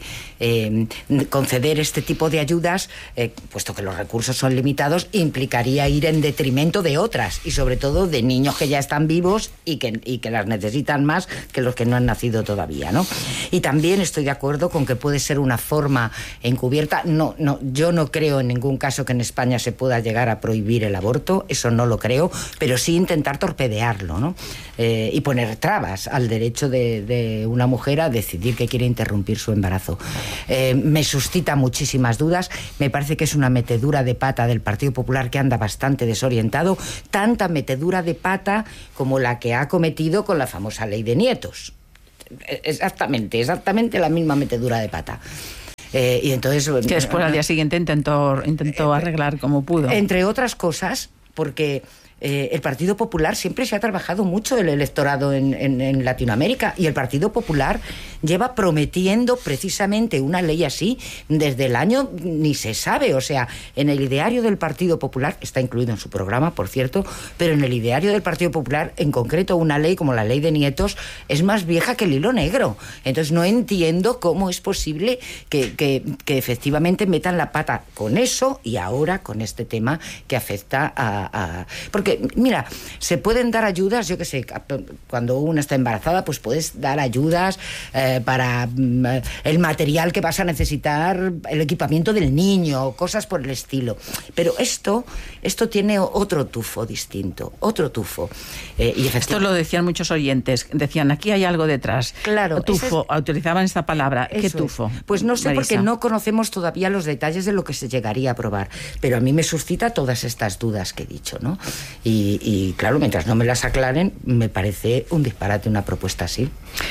conceder este tipo de ayudas, puesto que los recursos son limitados, implicaría ir en detrimento de otras, y sobre todo de niños que ya están vivos y que las necesitan más que los que no han nacido todavía, ¿no? Y también estoy de acuerdo con que puede ser una forma encubierta. Yo no creo en ningún caso que en España se pueda llegar a prohibir el aborto, eso no lo creo, pero sí intentar torpedearlo, ¿no? Y poner trabas al derecho de una mujer a decidir que quiere interrumpir su embarazo. Me suscita muchísimas dudas, me parece que es una metedura de pata del Partido Popular que anda bastante desorientado, tanta metedura de pata como la que ha cometido con la famosa ley de nietos. Exactamente la misma metedura de pata. Y entonces, que después al día siguiente intentó arreglar como pudo. Entre otras cosas, porque el Partido Popular siempre se ha trabajado mucho el electorado en Latinoamérica, y el Partido Popular lleva prometiendo precisamente una ley así desde el año ni se sabe. O sea, en el ideario del Partido Popular, está incluido en su programa, por cierto, pero en el ideario del Partido Popular, en concreto una ley como la ley de nietos, es más vieja que el hilo negro. Entonces no entiendo cómo es posible que efectivamente metan la pata con eso y ahora con este tema que afecta a... Porque, mira, se pueden dar ayudas, yo qué sé, cuando una está embarazada, pues puedes dar ayudas para el material que vas a necesitar, el equipamiento del niño, cosas por el estilo. Pero esto tiene otro tufo distinto, otro tufo. Y esto lo decían muchos oyentes, decían, aquí hay algo detrás. Claro. Tufo, utilizaban esta palabra. ¿Qué tufo? Pues no sé, Marisa, porque no conocemos todavía los detalles de lo que se llegaría a aprobar, pero a mí me suscita todas estas dudas que he dicho, ¿no? Y claro, mientras no me las aclaren, me parece un disparate una propuesta así.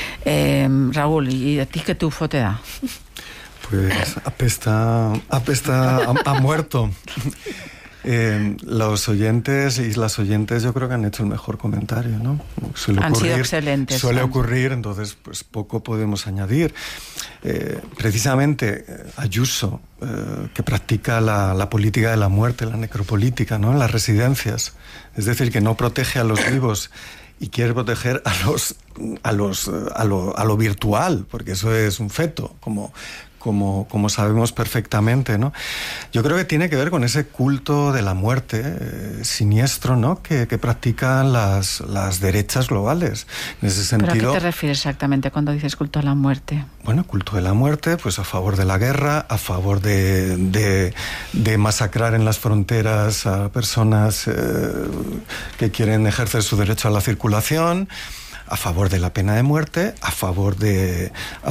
Raúl, ¿y a ti qué tufo te da? Pues apesta a muerto. Los oyentes y las oyentes yo creo que han hecho el mejor comentario, ¿no? Han sido excelentes. Suele ocurrir, entonces pues poco podemos añadir. Precisamente Ayuso, que practica la política de la muerte, la necropolítica, ¿no? En las residencias. Es decir, que no protege a los vivos y quiere proteger a lo virtual, porque eso es un feto, como sabemos perfectamente, ¿no? Yo creo que tiene que ver con ese culto de la muerte siniestro, ¿no? que practican las derechas globales. En ese sentido, ¿pero a qué te refieres exactamente cuando dices culto a la muerte? Bueno, culto de la muerte, pues a favor de la guerra, a favor de masacrar en las fronteras a personas que quieren ejercer su derecho a la circulación, a favor de la pena de muerte, a favor de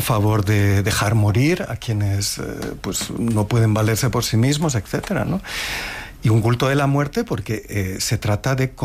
dejar morir a quienes pues no pueden valerse por sí mismos, etcétera, ¿no? Y un culto de la muerte porque se trata de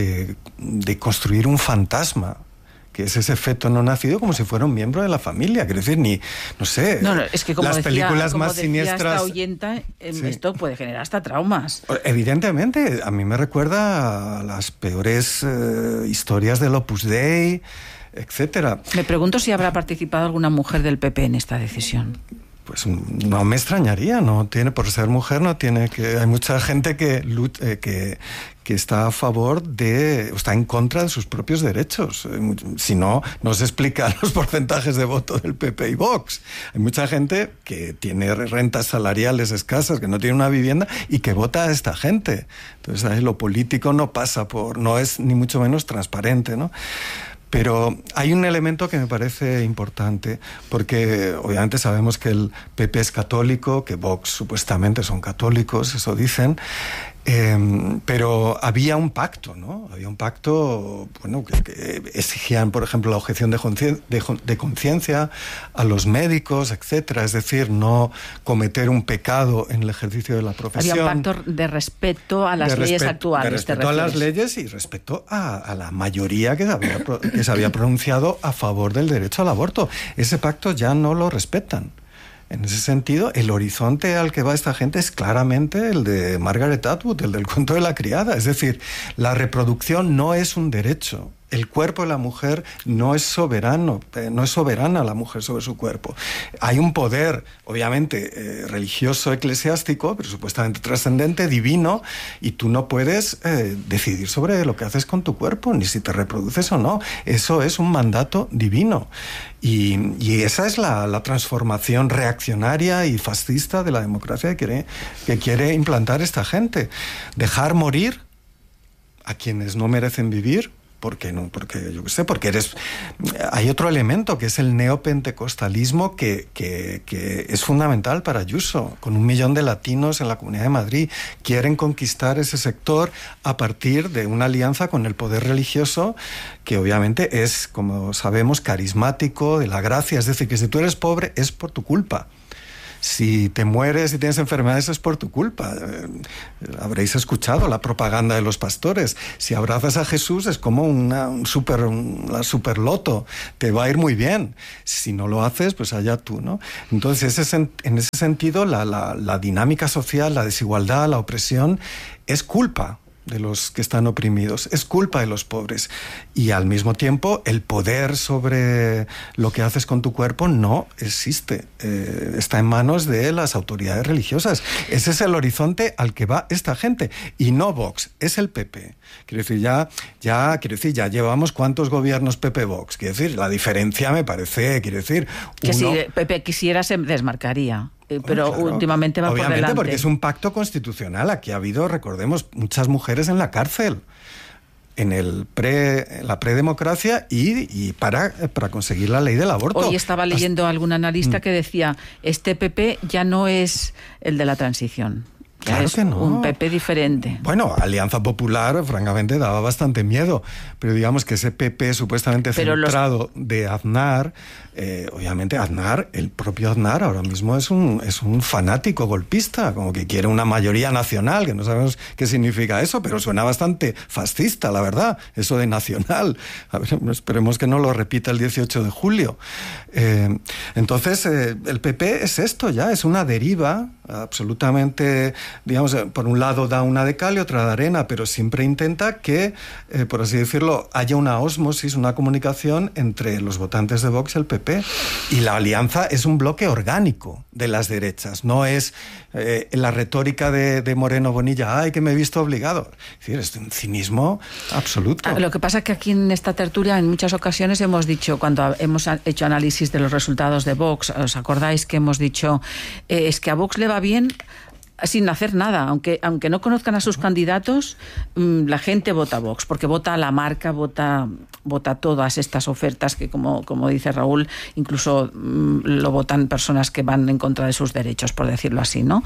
construir un fantasma, que es ese feto no nacido, como si fuera un miembro de la familia. Quiero decir, no sé, es que como las películas más siniestras... Esta oyenta, sí. Esto puede generar hasta traumas. Evidentemente, a mí me recuerda a las peores historias del Opus Dei, etcétera. Me pregunto si habrá participado alguna mujer del PP en esta decisión. Pues no me extrañaría, no tiene, por ser mujer, no tiene que... Hay mucha gente que está a favor está en contra de sus propios derechos. Si no, no se explican los porcentajes de voto del PP y Vox. Hay mucha gente que tiene rentas salariales escasas, que no tiene una vivienda y que vota a esta gente. Entonces, ahí lo político no es ni mucho menos transparente, ¿no? Pero hay un elemento que me parece importante, porque obviamente sabemos que el PP es católico, que Vox supuestamente son católicos, eso dicen, pero había un pacto, ¿no? Había un pacto, bueno, que exigían, por ejemplo, la objeción de conciencia a los médicos, etcétera. Es decir, no cometer un pecado en el ejercicio de la profesión. Había un pacto de respeto a las leyes actuales. De respeto a las leyes y respeto a la mayoría que se había pronunciado a favor del derecho al aborto. Ese pacto ya no lo respetan. En ese sentido, el horizonte al que va esta gente es claramente el de Margaret Atwood, el del cuento de la criada. Es decir, la reproducción no es un derecho. El cuerpo de la mujer no es soberano, no es soberana la mujer sobre su cuerpo. Hay un poder, obviamente, religioso, eclesiástico, pero supuestamente trascendente, divino, y tú no puedes decidir sobre lo que haces con tu cuerpo, ni si te reproduces o no. Eso es un mandato divino. Y esa es la transformación reaccionaria y fascista de la democracia que quiere implantar esta gente. Dejar morir a quienes no merecen vivir. ¿Por qué no? Porque yo qué sé, hay otro elemento que es el neopentecostalismo que es fundamental para Ayuso. Con 1 millón de latinos en la Comunidad de Madrid quieren conquistar ese sector a partir de una alianza con el poder religioso que obviamente es, como sabemos, carismático, de la gracia. Es decir, que si tú eres pobre es por tu culpa. Si te mueres y tienes enfermedades es por tu culpa. Habréis escuchado la propaganda de los pastores. Si abrazas a Jesús es como la superloto. Te va a ir muy bien. Si no lo haces, pues allá tú, ¿no? Entonces, en ese sentido, la dinámica social, la desigualdad, la opresión, es culpa de los que están oprimidos, es culpa de los pobres. Y al mismo tiempo, el poder sobre lo que haces con tu cuerpo no existe. Está en manos de las autoridades religiosas. Ese es el horizonte al que va esta gente. Y no Vox, es el PP. Quiero decir, ya llevamos ¿cuántos gobiernos PP-Vox? Quiero decir, la diferencia me parece, que si PP quisiera se desmarcaría. Pero claro, últimamente va por delante. Obviamente, porque es un pacto constitucional. Aquí ha habido, recordemos, muchas mujeres en la cárcel, en la predemocracia y para conseguir la ley del aborto. Hoy estaba leyendo a algún analista que decía, este PP ya no es el de la transición. Claro es que no. Un PP diferente. Bueno, Alianza Popular, francamente, daba bastante miedo. Pero digamos que ese PP supuestamente centrado de Aznar, obviamente Aznar, el propio Aznar ahora mismo es un fanático golpista, como que quiere una mayoría nacional, que no sabemos qué significa eso, pero suena bastante fascista, la verdad, eso de nacional. A ver, esperemos que no lo repita el 18 de julio. Entonces, el PP es esto ya, es una deriva absolutamente, digamos, por un lado da una de cal y otra de arena, pero siempre intenta que, por así decirlo, haya una ósmosis, una comunicación entre los votantes de Vox y el PP. Y la alianza es un bloque orgánico de las derechas, no es la retórica de Moreno Bonilla, ¡ay, que me he visto obligado! Es decir, es un cinismo absoluto. Lo que pasa es que aquí en esta tertulia en muchas ocasiones hemos dicho, cuando hemos hecho análisis de los resultados de Vox, ¿os acordáis que hemos dicho es que a Vox le va bien sin hacer nada, aunque no conozcan a sus candidatos, la gente vota Vox, porque vota a la marca, vota todas estas ofertas que, como dice Raúl, incluso lo votan personas que van en contra de sus derechos, por decirlo así, ¿no?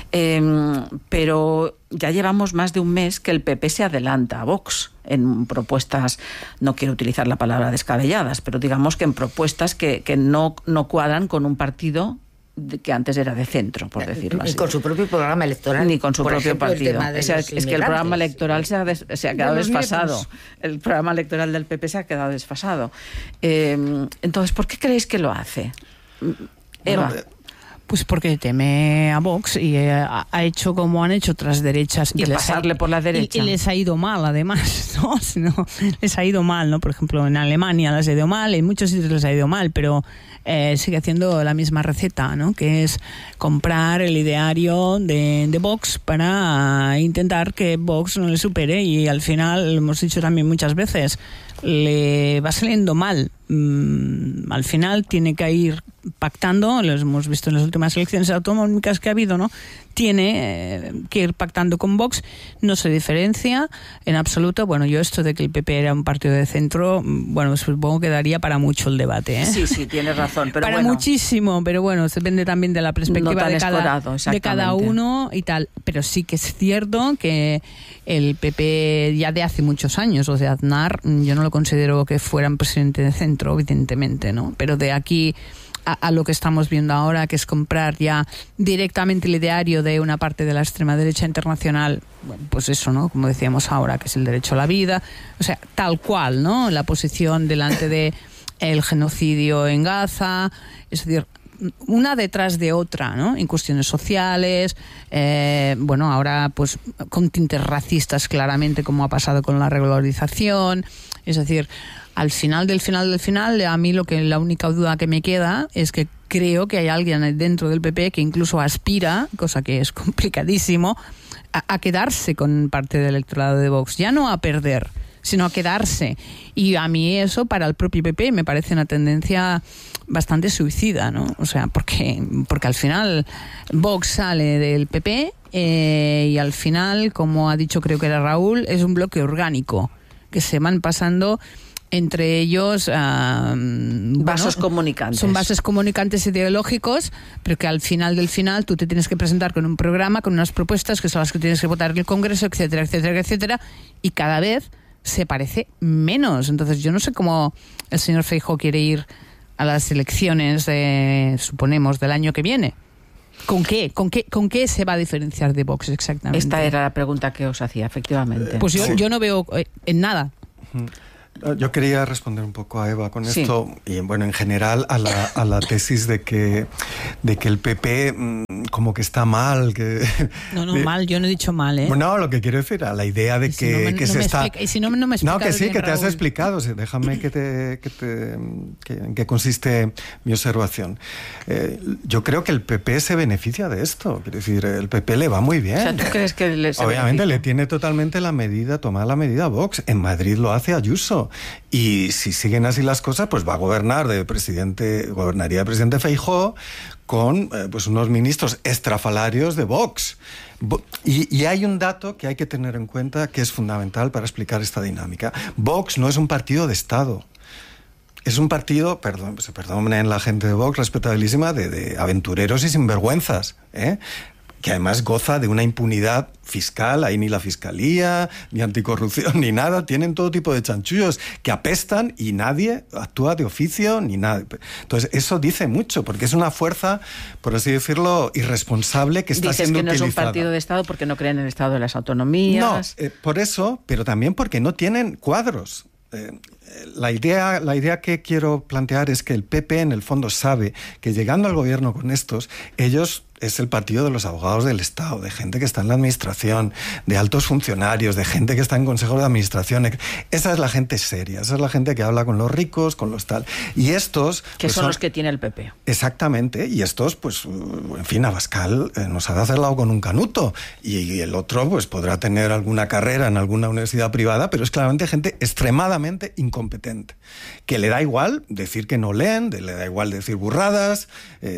Pero ya llevamos más de un mes que el PP se adelanta a Vox en propuestas, no quiero utilizar la palabra descabelladas, pero digamos que en propuestas que no cuadran con un partido que antes era de centro, por decirlo así. Ni con su propio programa electoral. Ni con su propio ejemplo, partido. Es que el programa electoral se ha quedado desfasado. El programa electoral del PP se ha quedado desfasado. Entonces, ¿por qué creéis que lo hace? Eva. Pues porque teme a Vox y ha hecho como han hecho otras derechas. Y pasarle por la derecha. Y les ha ido mal, además, ¿no? Les ha ido mal, ¿no? Por ejemplo, en Alemania les ha ido mal, en muchos sitios les ha ido mal, pero sigue haciendo la misma receta, ¿no? Que es comprar el ideario de Vox para intentar que Vox no le supere, y al final, lo hemos dicho también muchas veces, le va saliendo mal. Al final tiene que ir pactando, lo hemos visto en las últimas elecciones autonómicas que ha habido, ¿no? Tiene que ir pactando con Vox, no se diferencia en absoluto. Bueno, yo esto de que el PP era un partido de centro, bueno, supongo que daría para mucho el debate, ¿eh? Sí, tienes razón, pero para muchísimo, pero bueno, depende también de la perspectiva de cada uno y tal. Pero sí que es cierto que el PP ya de hace muchos años, o sea, Aznar, yo no lo considero que fuera un presidente de centro, evidentemente, ¿no? Pero de aquí a lo que estamos viendo ahora, que es comprar ya directamente el ideario de una parte de la extrema derecha internacional, bueno, pues eso, ¿no? Como decíamos ahora, que es el derecho a la vida, o sea, tal cual, ¿no? La posición delante de el genocidio en Gaza, es decir, una detrás de otra, ¿no? En cuestiones sociales, ahora pues con tintes racistas claramente, como ha pasado con la regularización. Es decir, al final del final, a mí la única duda que me queda es que creo que hay alguien dentro del PP que incluso aspira, cosa que es complicadísimo, a quedarse con parte del electorado de Vox, ya no a perder, sino a quedarse. Y a mí eso, para el propio PP, me parece una tendencia bastante suicida, ¿no? O sea, porque al final Vox sale del PP y al final, como ha dicho creo que era Raúl, es un bloque orgánico, que se van pasando entre ellos vasos comunicantes. Son vasos comunicantes ideológicos, pero que al final del final tú te tienes que presentar con un programa, con unas propuestas que son las que tienes que votar en el Congreso, etcétera, etcétera, etcétera, y cada vez se parece menos. Entonces yo no sé cómo el señor Feijóo quiere ir a las elecciones suponemos del año que viene. ¿Con qué se va a diferenciar de Vox exactamente? Esta era la pregunta que os hacía, efectivamente. Pues yo no veo en nada. Yo quería responder un poco a Eva con esto y en general a la tesis de que el PP como que está mal. No, mal, yo no he dicho mal, ¿eh? No, lo que quiero decir, a la idea de que se está... Y si no me explica. No, que sí, bien, que te has Raúl. explicado. Sí, déjame en qué consiste mi observación. Yo creo que el PP se beneficia de esto. Quiero decir, el PP le va muy bien. O sea, ¿tú crees que Obviamente beneficia? le tiene totalmente tomada la medida a Vox. En Madrid lo hace Ayuso. Y si siguen así las cosas, pues va a gobernaría de presidente Feijóo con pues unos ministros estrafalarios de Vox. Y hay un dato que hay que tener en cuenta que es fundamental para explicar esta dinámica. Vox no es un partido de Estado. Es un partido, perdonen la gente de Vox, respetabilísima, de aventureros y sinvergüenzas, que además goza de una impunidad fiscal. Ahí ni la fiscalía, ni anticorrupción, ni nada. Tienen todo tipo de chanchullos que apestan y nadie actúa de oficio ni nada. Entonces, eso dice mucho, porque es una fuerza, por así decirlo, irresponsable que está siendo utilizada. Dices que no es un partido de Estado porque no creen en el Estado de las autonomías. No, por eso, pero también porque no tienen cuadros. La idea que quiero plantear es que el PP en el fondo sabe que llegando al gobierno con ellos es el partido de los abogados del Estado, de gente que está en la administración, de altos funcionarios, de gente que está en consejos de administración. Esa es la gente seria, esa es la gente que habla con los ricos, con los tal. Y estos... Que son los que tiene el PP. Exactamente, y estos, pues, en fin, Abascal nos ha acercado con un canuto, y el otro, pues, podrá tener alguna carrera en alguna universidad privada, pero es claramente gente extremadamente incompetente, que le da igual decir que no leen, le da igual decir burradas,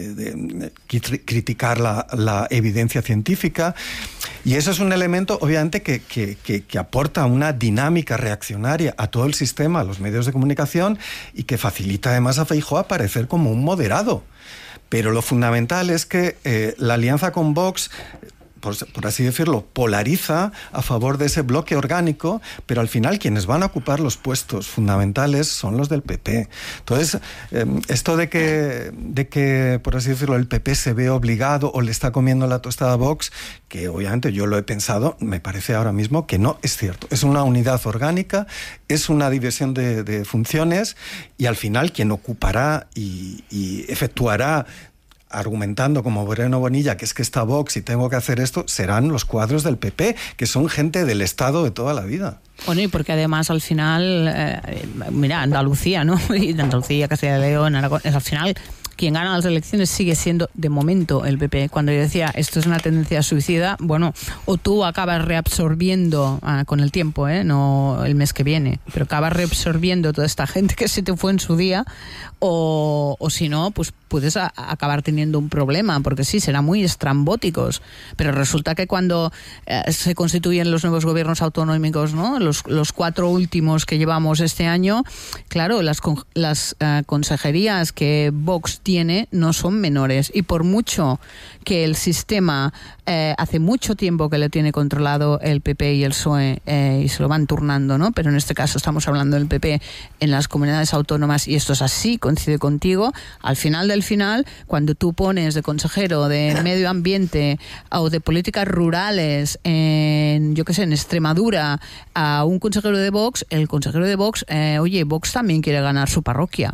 criticar la evidencia científica, y eso es un elemento obviamente que aporta una dinámica reaccionaria a todo el sistema, a los medios de comunicación, y que facilita además a Feijóo aparecer como un moderado. Pero lo fundamental es que la alianza con Vox, por así decirlo, polariza a favor de ese bloque orgánico, pero al final quienes van a ocupar los puestos fundamentales son los del PP. Entonces, esto de que, por así decirlo, el PP se ve obligado o le está comiendo la tostada a Vox, que obviamente yo lo he pensado, me parece ahora mismo que no es cierto. Es una unidad orgánica, es una división de funciones, y al final quien ocupará y efectuará, argumentando como Moreno Bonilla, que es que está Vox y tengo que hacer esto, serán los cuadros del PP, que son gente del Estado de toda la vida. Bueno, y porque además al final, mira, Andalucía, ¿no? Y Andalucía, Castilla y León, Aragón, al final quien gana las elecciones sigue siendo, de momento, el PP. Cuando yo decía, esto es una tendencia suicida, bueno, o tú acabas reabsorbiendo con el tiempo, no el mes que viene, pero acabas reabsorbiendo toda esta gente que se te fue en su día, o si no, pues puedes acabar teniendo un problema, porque sí, serán muy estrambóticos, pero resulta que cuando se constituyen los nuevos gobiernos autonómicos, ¿no? Los 4 últimos que llevamos este año, claro, las consejerías que Vox tiene no son menores, y por mucho que el sistema hace mucho tiempo que lo tiene controlado el PP y el PSOE, y se lo van turnando, ¿no? Pero en este caso estamos hablando del PP en las comunidades autónomas, y esto es así, coincide contigo. Al final del final, cuando tú pones de consejero de medio ambiente o de políticas rurales en Extremadura a un consejero de Vox, el consejero de Vox, oye, Vox también quiere ganar su parroquia. O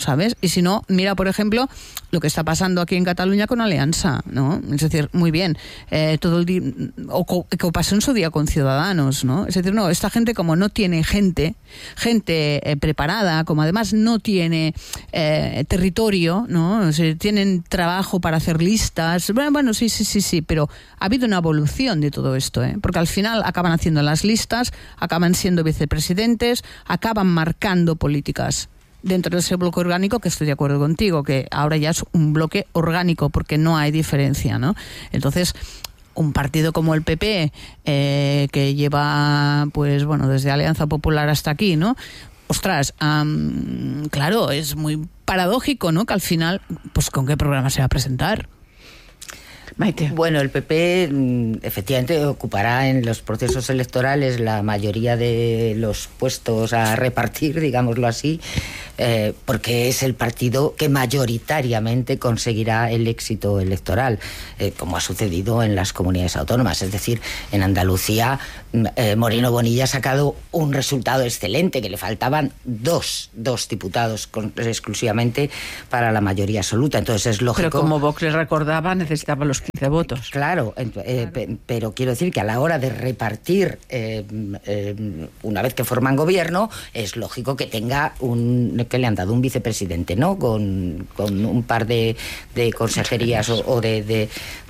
¿sabes? Y si no, mira, por ejemplo, lo que está pasando aquí en Cataluña con Alianza, ¿no? Es decir, muy bien, todo el día, o que pasó en su día con Ciudadanos, ¿no? Es decir, no, esta gente como no tiene gente preparada, como además no tiene territorio, ¿no? O sea, tienen trabajo para hacer listas, bueno, sí, pero ha habido una evolución de todo esto, porque al final acaban haciendo las listas, acaban siendo vicepresidentes, acaban marcando políticas dentro de ese bloque orgánico, que estoy de acuerdo contigo, que ahora ya es un bloque orgánico porque no hay diferencia, ¿no? Entonces, un partido como el PP, que lleva, pues bueno, desde Alianza Popular hasta aquí, ¿no? Ostras, claro, es muy paradójico, ¿no? Que al final, pues ¿con qué programa se va a presentar? Maite. Bueno, el PP efectivamente ocupará en los procesos electorales la mayoría de los puestos a repartir, digámoslo así, porque es el partido que mayoritariamente conseguirá el éxito electoral, como ha sucedido en las comunidades autónomas. Es decir, en Andalucía, Moreno Bonilla ha sacado un resultado excelente, que le faltaban dos diputados exclusivamente para la mayoría absoluta. Entonces es lógico... Pero como Vox le recordaba, necesitaba los 15 votos. Claro, pero quiero decir que a la hora de repartir, una vez que forman gobierno, es lógico que tenga que le han dado un vicepresidente, ¿no? Con un par de consejerías o de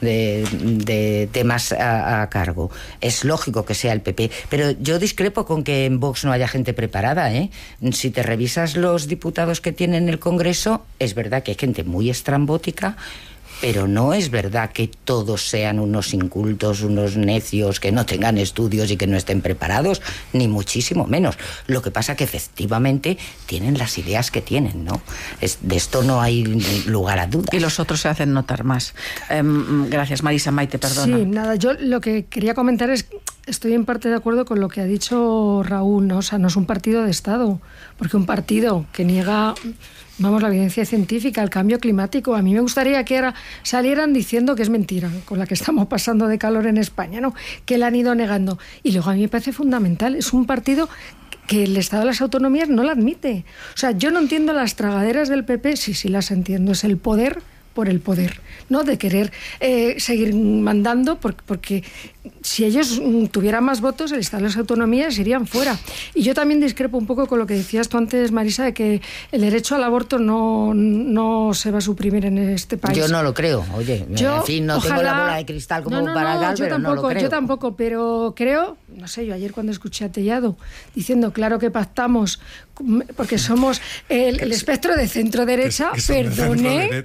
temas a cargo. Es lógico que sea el PP, pero yo discrepo con que en Vox no haya gente preparada, Si te revisas los diputados que tienen el Congreso, es verdad que hay gente muy estrambótica, pero no es verdad que todos sean unos incultos, unos necios, que no tengan estudios y que no estén preparados, ni muchísimo menos. Lo que pasa que efectivamente tienen las ideas que tienen, ¿no? De esto no hay lugar a dudas. Y los otros se hacen notar más. Gracias, Marisa. Maite, perdona. Sí, nada, yo lo que quería comentar es... Estoy en parte de acuerdo con lo que ha dicho Raúl, ¿no? O sea, no es un partido de Estado, porque un partido que niega, la evidencia científica, el cambio climático, a mí me gustaría que ahora salieran diciendo que es mentira, con la que estamos pasando de calor en España, ¿no? Que la han ido negando. Y luego a mí me parece fundamental, es un partido que el Estado de las autonomías no la admite. O sea, yo no entiendo las tragaderas del PP, sí las entiendo, es el poder por el poder, ¿no? De querer seguir mandando, porque si ellos tuvieran más votos, el Estado de las autonomías irían fuera. Y yo también discrepo un poco con lo que decías tú antes, Marisa, de que el derecho al aborto no se va a suprimir en este país. Yo no lo creo, oye, en fin, no tengo la bola de cristal como para Gal, pero no lo creo. Yo tampoco, pero creo, no sé, yo ayer cuando escuché a Tellado diciendo, claro que pactamos, porque somos el espectro de centro-derecha, perdone,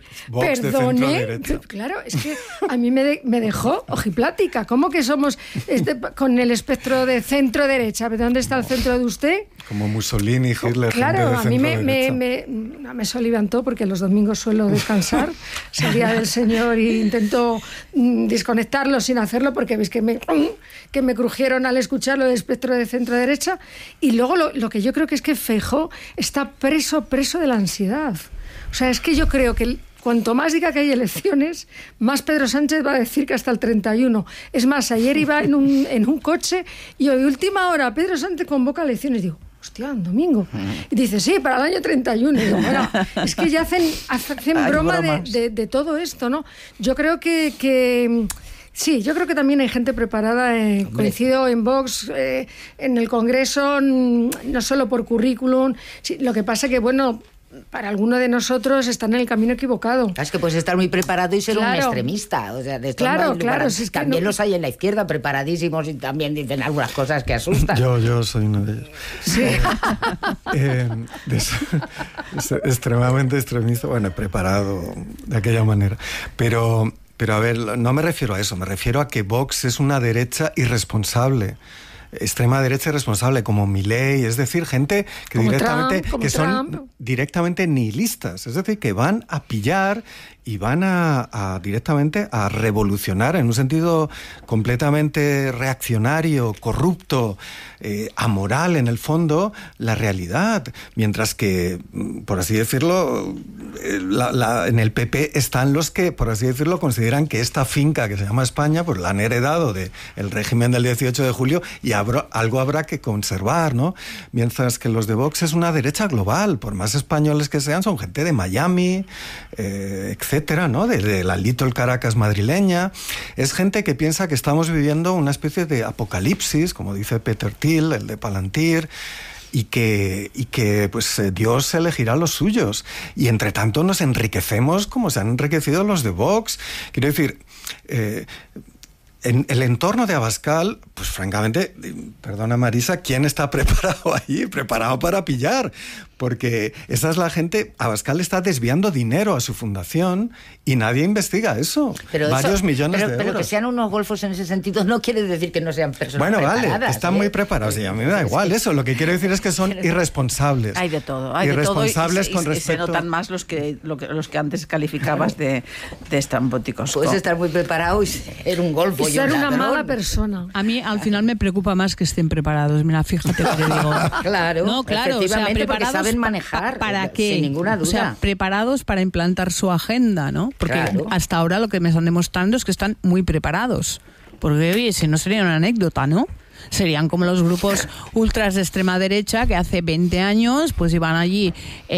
claro, es que a mí me dejó ojiplática. ¿Cómo que somos con el espectro de centro-derecha? ¿Dónde está el centro de usted? Como Mussolini, Hitler. Claro, a mí me solivantó, porque los domingos suelo descansar. Salía del señor e intento desconectarlo sin hacerlo, porque ves que me crujieron al escucharlo del espectro de centro-derecha. Y luego lo que yo creo que es que Feijóo está preso de la ansiedad. O sea, es que yo creo que cuanto más diga que hay elecciones, más Pedro Sánchez va a decir que hasta el 31. Es más, ayer iba en un coche y hoy, última hora, Pedro Sánchez convoca elecciones. Digo, hostia, un domingo. Y dice, sí, para el año 31. Y digo, bueno, es que ya hacen broma de todo esto, ¿no? Yo creo que sí, yo creo que también hay gente preparada, coincido en Vox, en el Congreso, no solo por currículum. Sí, lo que pasa que, bueno, para alguno de nosotros están en el camino equivocado. Es que puedes estar muy preparado y ser un extremista. O sea, de esto claro. Si es también los hay en la izquierda preparadísimos y también dicen algunas cosas que asustan. Yo soy uno de ellos. Sí. Extremadamente extremista, bueno, preparado de aquella manera. Pero a ver, no me refiero a eso, me refiero a que Vox es una derecha irresponsable. Extrema derecha irresponsable, como Milei, es decir, gente que son directamente nihilistas, es decir, que van a pillar y van a directamente a revolucionar en un sentido completamente reaccionario, corrupto, amoral en el fondo, la realidad. Mientras que, por así decirlo, en el PP están los que, por así decirlo, consideran que esta finca que se llama España, pues la han heredado del régimen del 18 de julio y algo habrá que conservar, ¿no? Mientras que los de Vox es una derecha global, por más españoles que sean, son gente de Miami, etcétera, ¿no? De la Little Caracas madrileña. Es gente que piensa que estamos viviendo una especie de apocalipsis, como dice Peter Thiel, el de Palantir, y que pues Dios elegirá los suyos. Y entre tanto nos enriquecemos como se han enriquecido los de Vox. Quiero decir, en el entorno de Abascal, pues francamente, perdona Marisa, ¿quién está preparado ahí? Preparado para pillar. Porque esa es la gente. Abascal está desviando dinero a su fundación y nadie investiga eso. Pero Varios millones de euros. Pero que sean unos golfos en ese sentido no quiere decir que no sean personas preparadas. Bueno, vale, están muy preparados y a mí me da igual eso. Lo que quiero decir es que son irresponsables. Hay de todo. Irresponsables con respecto. Se notan más los que antes calificabas de estrambóticos. Puedes estar muy preparado y ser un golfo. Y ser una mala persona. A mí al final me preocupa más que estén preparados. Mira, fíjate lo que digo. Claro, no, claro, efectivamente, porque saben manejar. ¿Para qué? Sin ninguna duda. O sea, preparados para implantar su agenda, ¿no? Porque hasta ahora lo que me están demostrando es que están muy preparados. Porque, oye, si no sería una anécdota, ¿no? Serían como los grupos ultras de extrema derecha que hace 20 años pues iban allí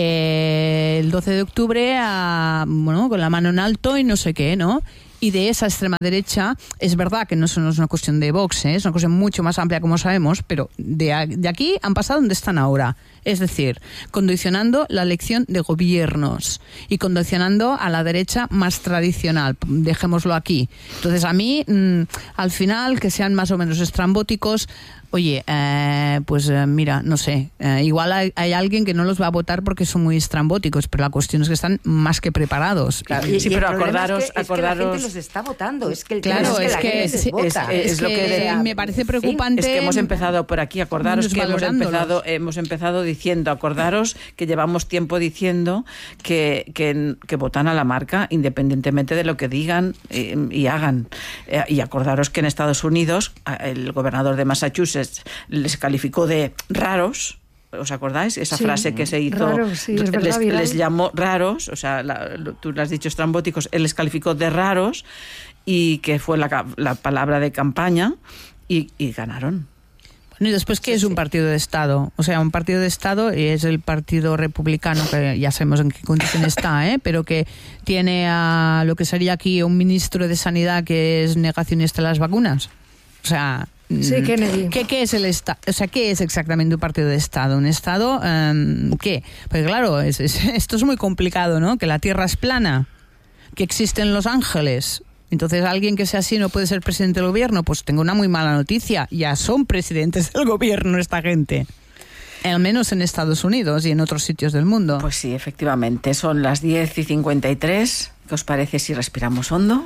el 12 de octubre con la mano en alto y no sé qué, ¿no? Y de esa extrema derecha, es verdad que no es una cuestión de Vox, es una cuestión mucho más amplia, como sabemos, pero de aquí han pasado donde están ahora. Es decir, condicionando la elección de gobiernos y condicionando a la derecha más tradicional, dejémoslo aquí. Entonces, a mí, al final, que sean más o menos estrambóticos, oye, mira, no sé, igual hay alguien que no los va a votar porque son muy estrambóticos, pero la cuestión es que están más que preparados. Claro, sí, pero acordaros... Es que la gente los está votando, es que el tema es que la gente vota. Es lo que me parece preocupante. Es que hemos empezado por aquí, acordaros que hemos empezado diciendo, acordaros que llevamos tiempo diciendo que votan a la marca independientemente de lo que digan y hagan. Y acordaros que en Estados Unidos el gobernador de Massachusetts les calificó de raros. ¿Os acordáis? Esa frase que se hizo, raros, sí, es verdad, les llamó raros, o sea, tú lo has dicho estrambóticos, él les calificó de raros y que fue la palabra de campaña y ganaron. Bueno, y después, ¿qué es un partido de Estado? O sea, un partido de Estado es el Partido Republicano, que ya sabemos en qué condición está, pero que tiene a lo que sería aquí un ministro de Sanidad que es negacionista de las vacunas. O sea... Sí, Kennedy. ¿Qué es el Estado? O sea, ¿qué es exactamente un partido de Estado? ¿Un Estado qué? Porque claro, esto es muy complicado, ¿no? Que la Tierra es plana, que existen los ángeles. Entonces, alguien que sea así no puede ser presidente del gobierno. Pues tengo una muy mala noticia. Ya son presidentes del gobierno esta gente. Al menos en Estados Unidos y en otros sitios del mundo. Pues sí, efectivamente. Son las 10:53. ¿Qué os parece si respiramos hondo?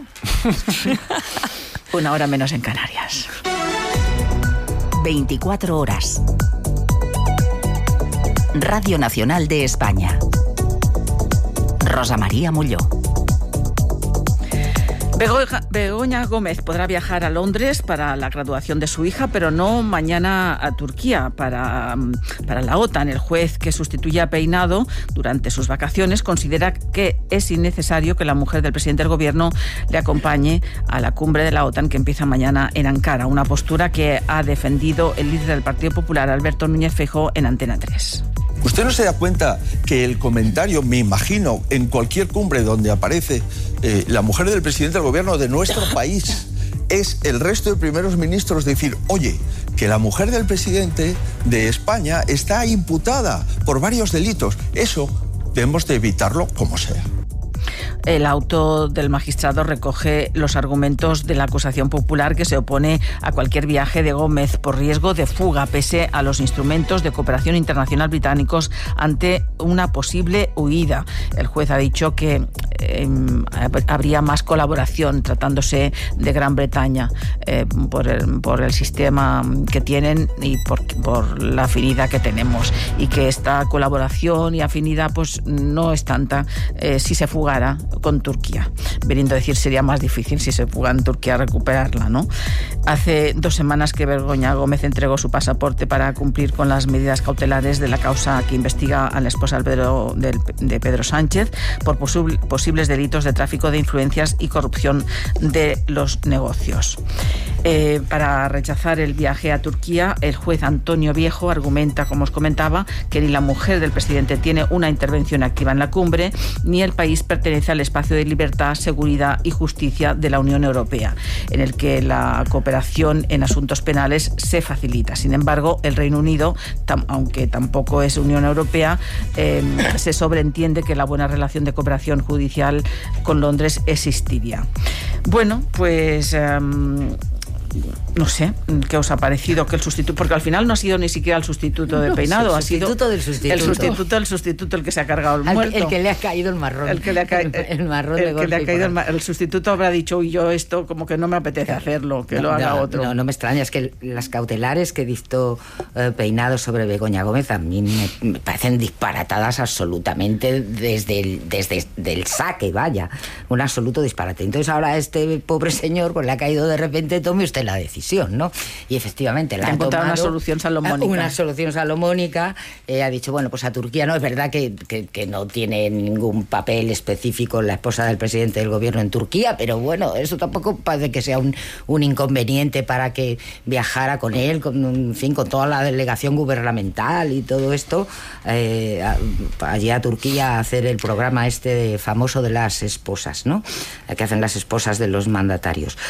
1 hora menos en Canarias. 24 horas. Radio Nacional de España. Rosa María Molló. Begoña Gómez podrá viajar a Londres para la graduación de su hija, pero no mañana a Turquía para la OTAN. El juez que sustituye a Peinado durante sus vacaciones considera que es innecesario que la mujer del presidente del gobierno le acompañe a la cumbre de la OTAN que empieza mañana en Ankara, una postura que ha defendido el líder del Partido Popular, Alberto Núñez Feijóo, en Antena 3. ¿Usted no se da cuenta que el comentario, me imagino, en cualquier cumbre donde aparece la mujer del presidente del gobierno de nuestro país, es el resto de primeros ministros decir, oye, que la mujer del presidente de España está imputada por varios delitos? Eso debemos de evitarlo como sea. El auto del magistrado recoge los argumentos de la acusación popular que se opone a cualquier viaje de Gómez por riesgo de fuga, pese a los instrumentos de cooperación internacional británicos ante una posible huida. El juez ha dicho que habría más colaboración tratándose de Gran Bretaña por el sistema que tienen y por la afinidad que tenemos, y que esta colaboración y afinidad pues no es tanta si se fugara con Turquía. Veniendo a decir, sería más difícil si se fuga en Turquía recuperarla, ¿no? Hace 2 semanas que Begoña Gómez entregó su pasaporte para cumplir con las medidas cautelares de la causa que investiga a la esposa de Pedro Sánchez por posibles delitos de tráfico de influencias y corrupción de los negocios. Para rechazar el viaje a Turquía, el juez Antonio Viejo argumenta, como os comentaba, que ni la mujer del presidente tiene una intervención activa en la cumbre, ni el país pertenece al espacio de libertad, seguridad y justicia de la Unión Europea, en el que la cooperación en asuntos penales se facilita. Sin embargo, el Reino Unido, aunque tampoco es Unión Europea, se sobreentiende que la buena relación de cooperación judicial con Londres existiría. Bueno, pues no sé qué os ha parecido que el sustituto, porque al final no ha sido ni siquiera el sustituto de Peinado, ha sido el sustituto el que se ha cargado el muerto, el que le ha caído el marrón, el sustituto habrá dicho, yo esto como que no me apetece hacerlo, que lo haga otro. No me extraña, es que las cautelares que dictó Peinado sobre Begoña Gómez a mí me parecen disparatadas absolutamente desde el saque, vaya, un absoluto disparate. Entonces ahora a este pobre señor pues le ha caído de repente, tome usted la decisión, ¿no? Y efectivamente la ha tomado una solución salomónica. Ha dicho, bueno, pues a Turquía no, es verdad que no tiene ningún papel específico la esposa del presidente del gobierno en Turquía, pero bueno, eso tampoco parece que sea un inconveniente para que viajara con él, con toda la delegación gubernamental y todo esto, allí a Turquía a hacer el programa famoso de las esposas, ¿no? Que hacen las esposas de los mandatarios.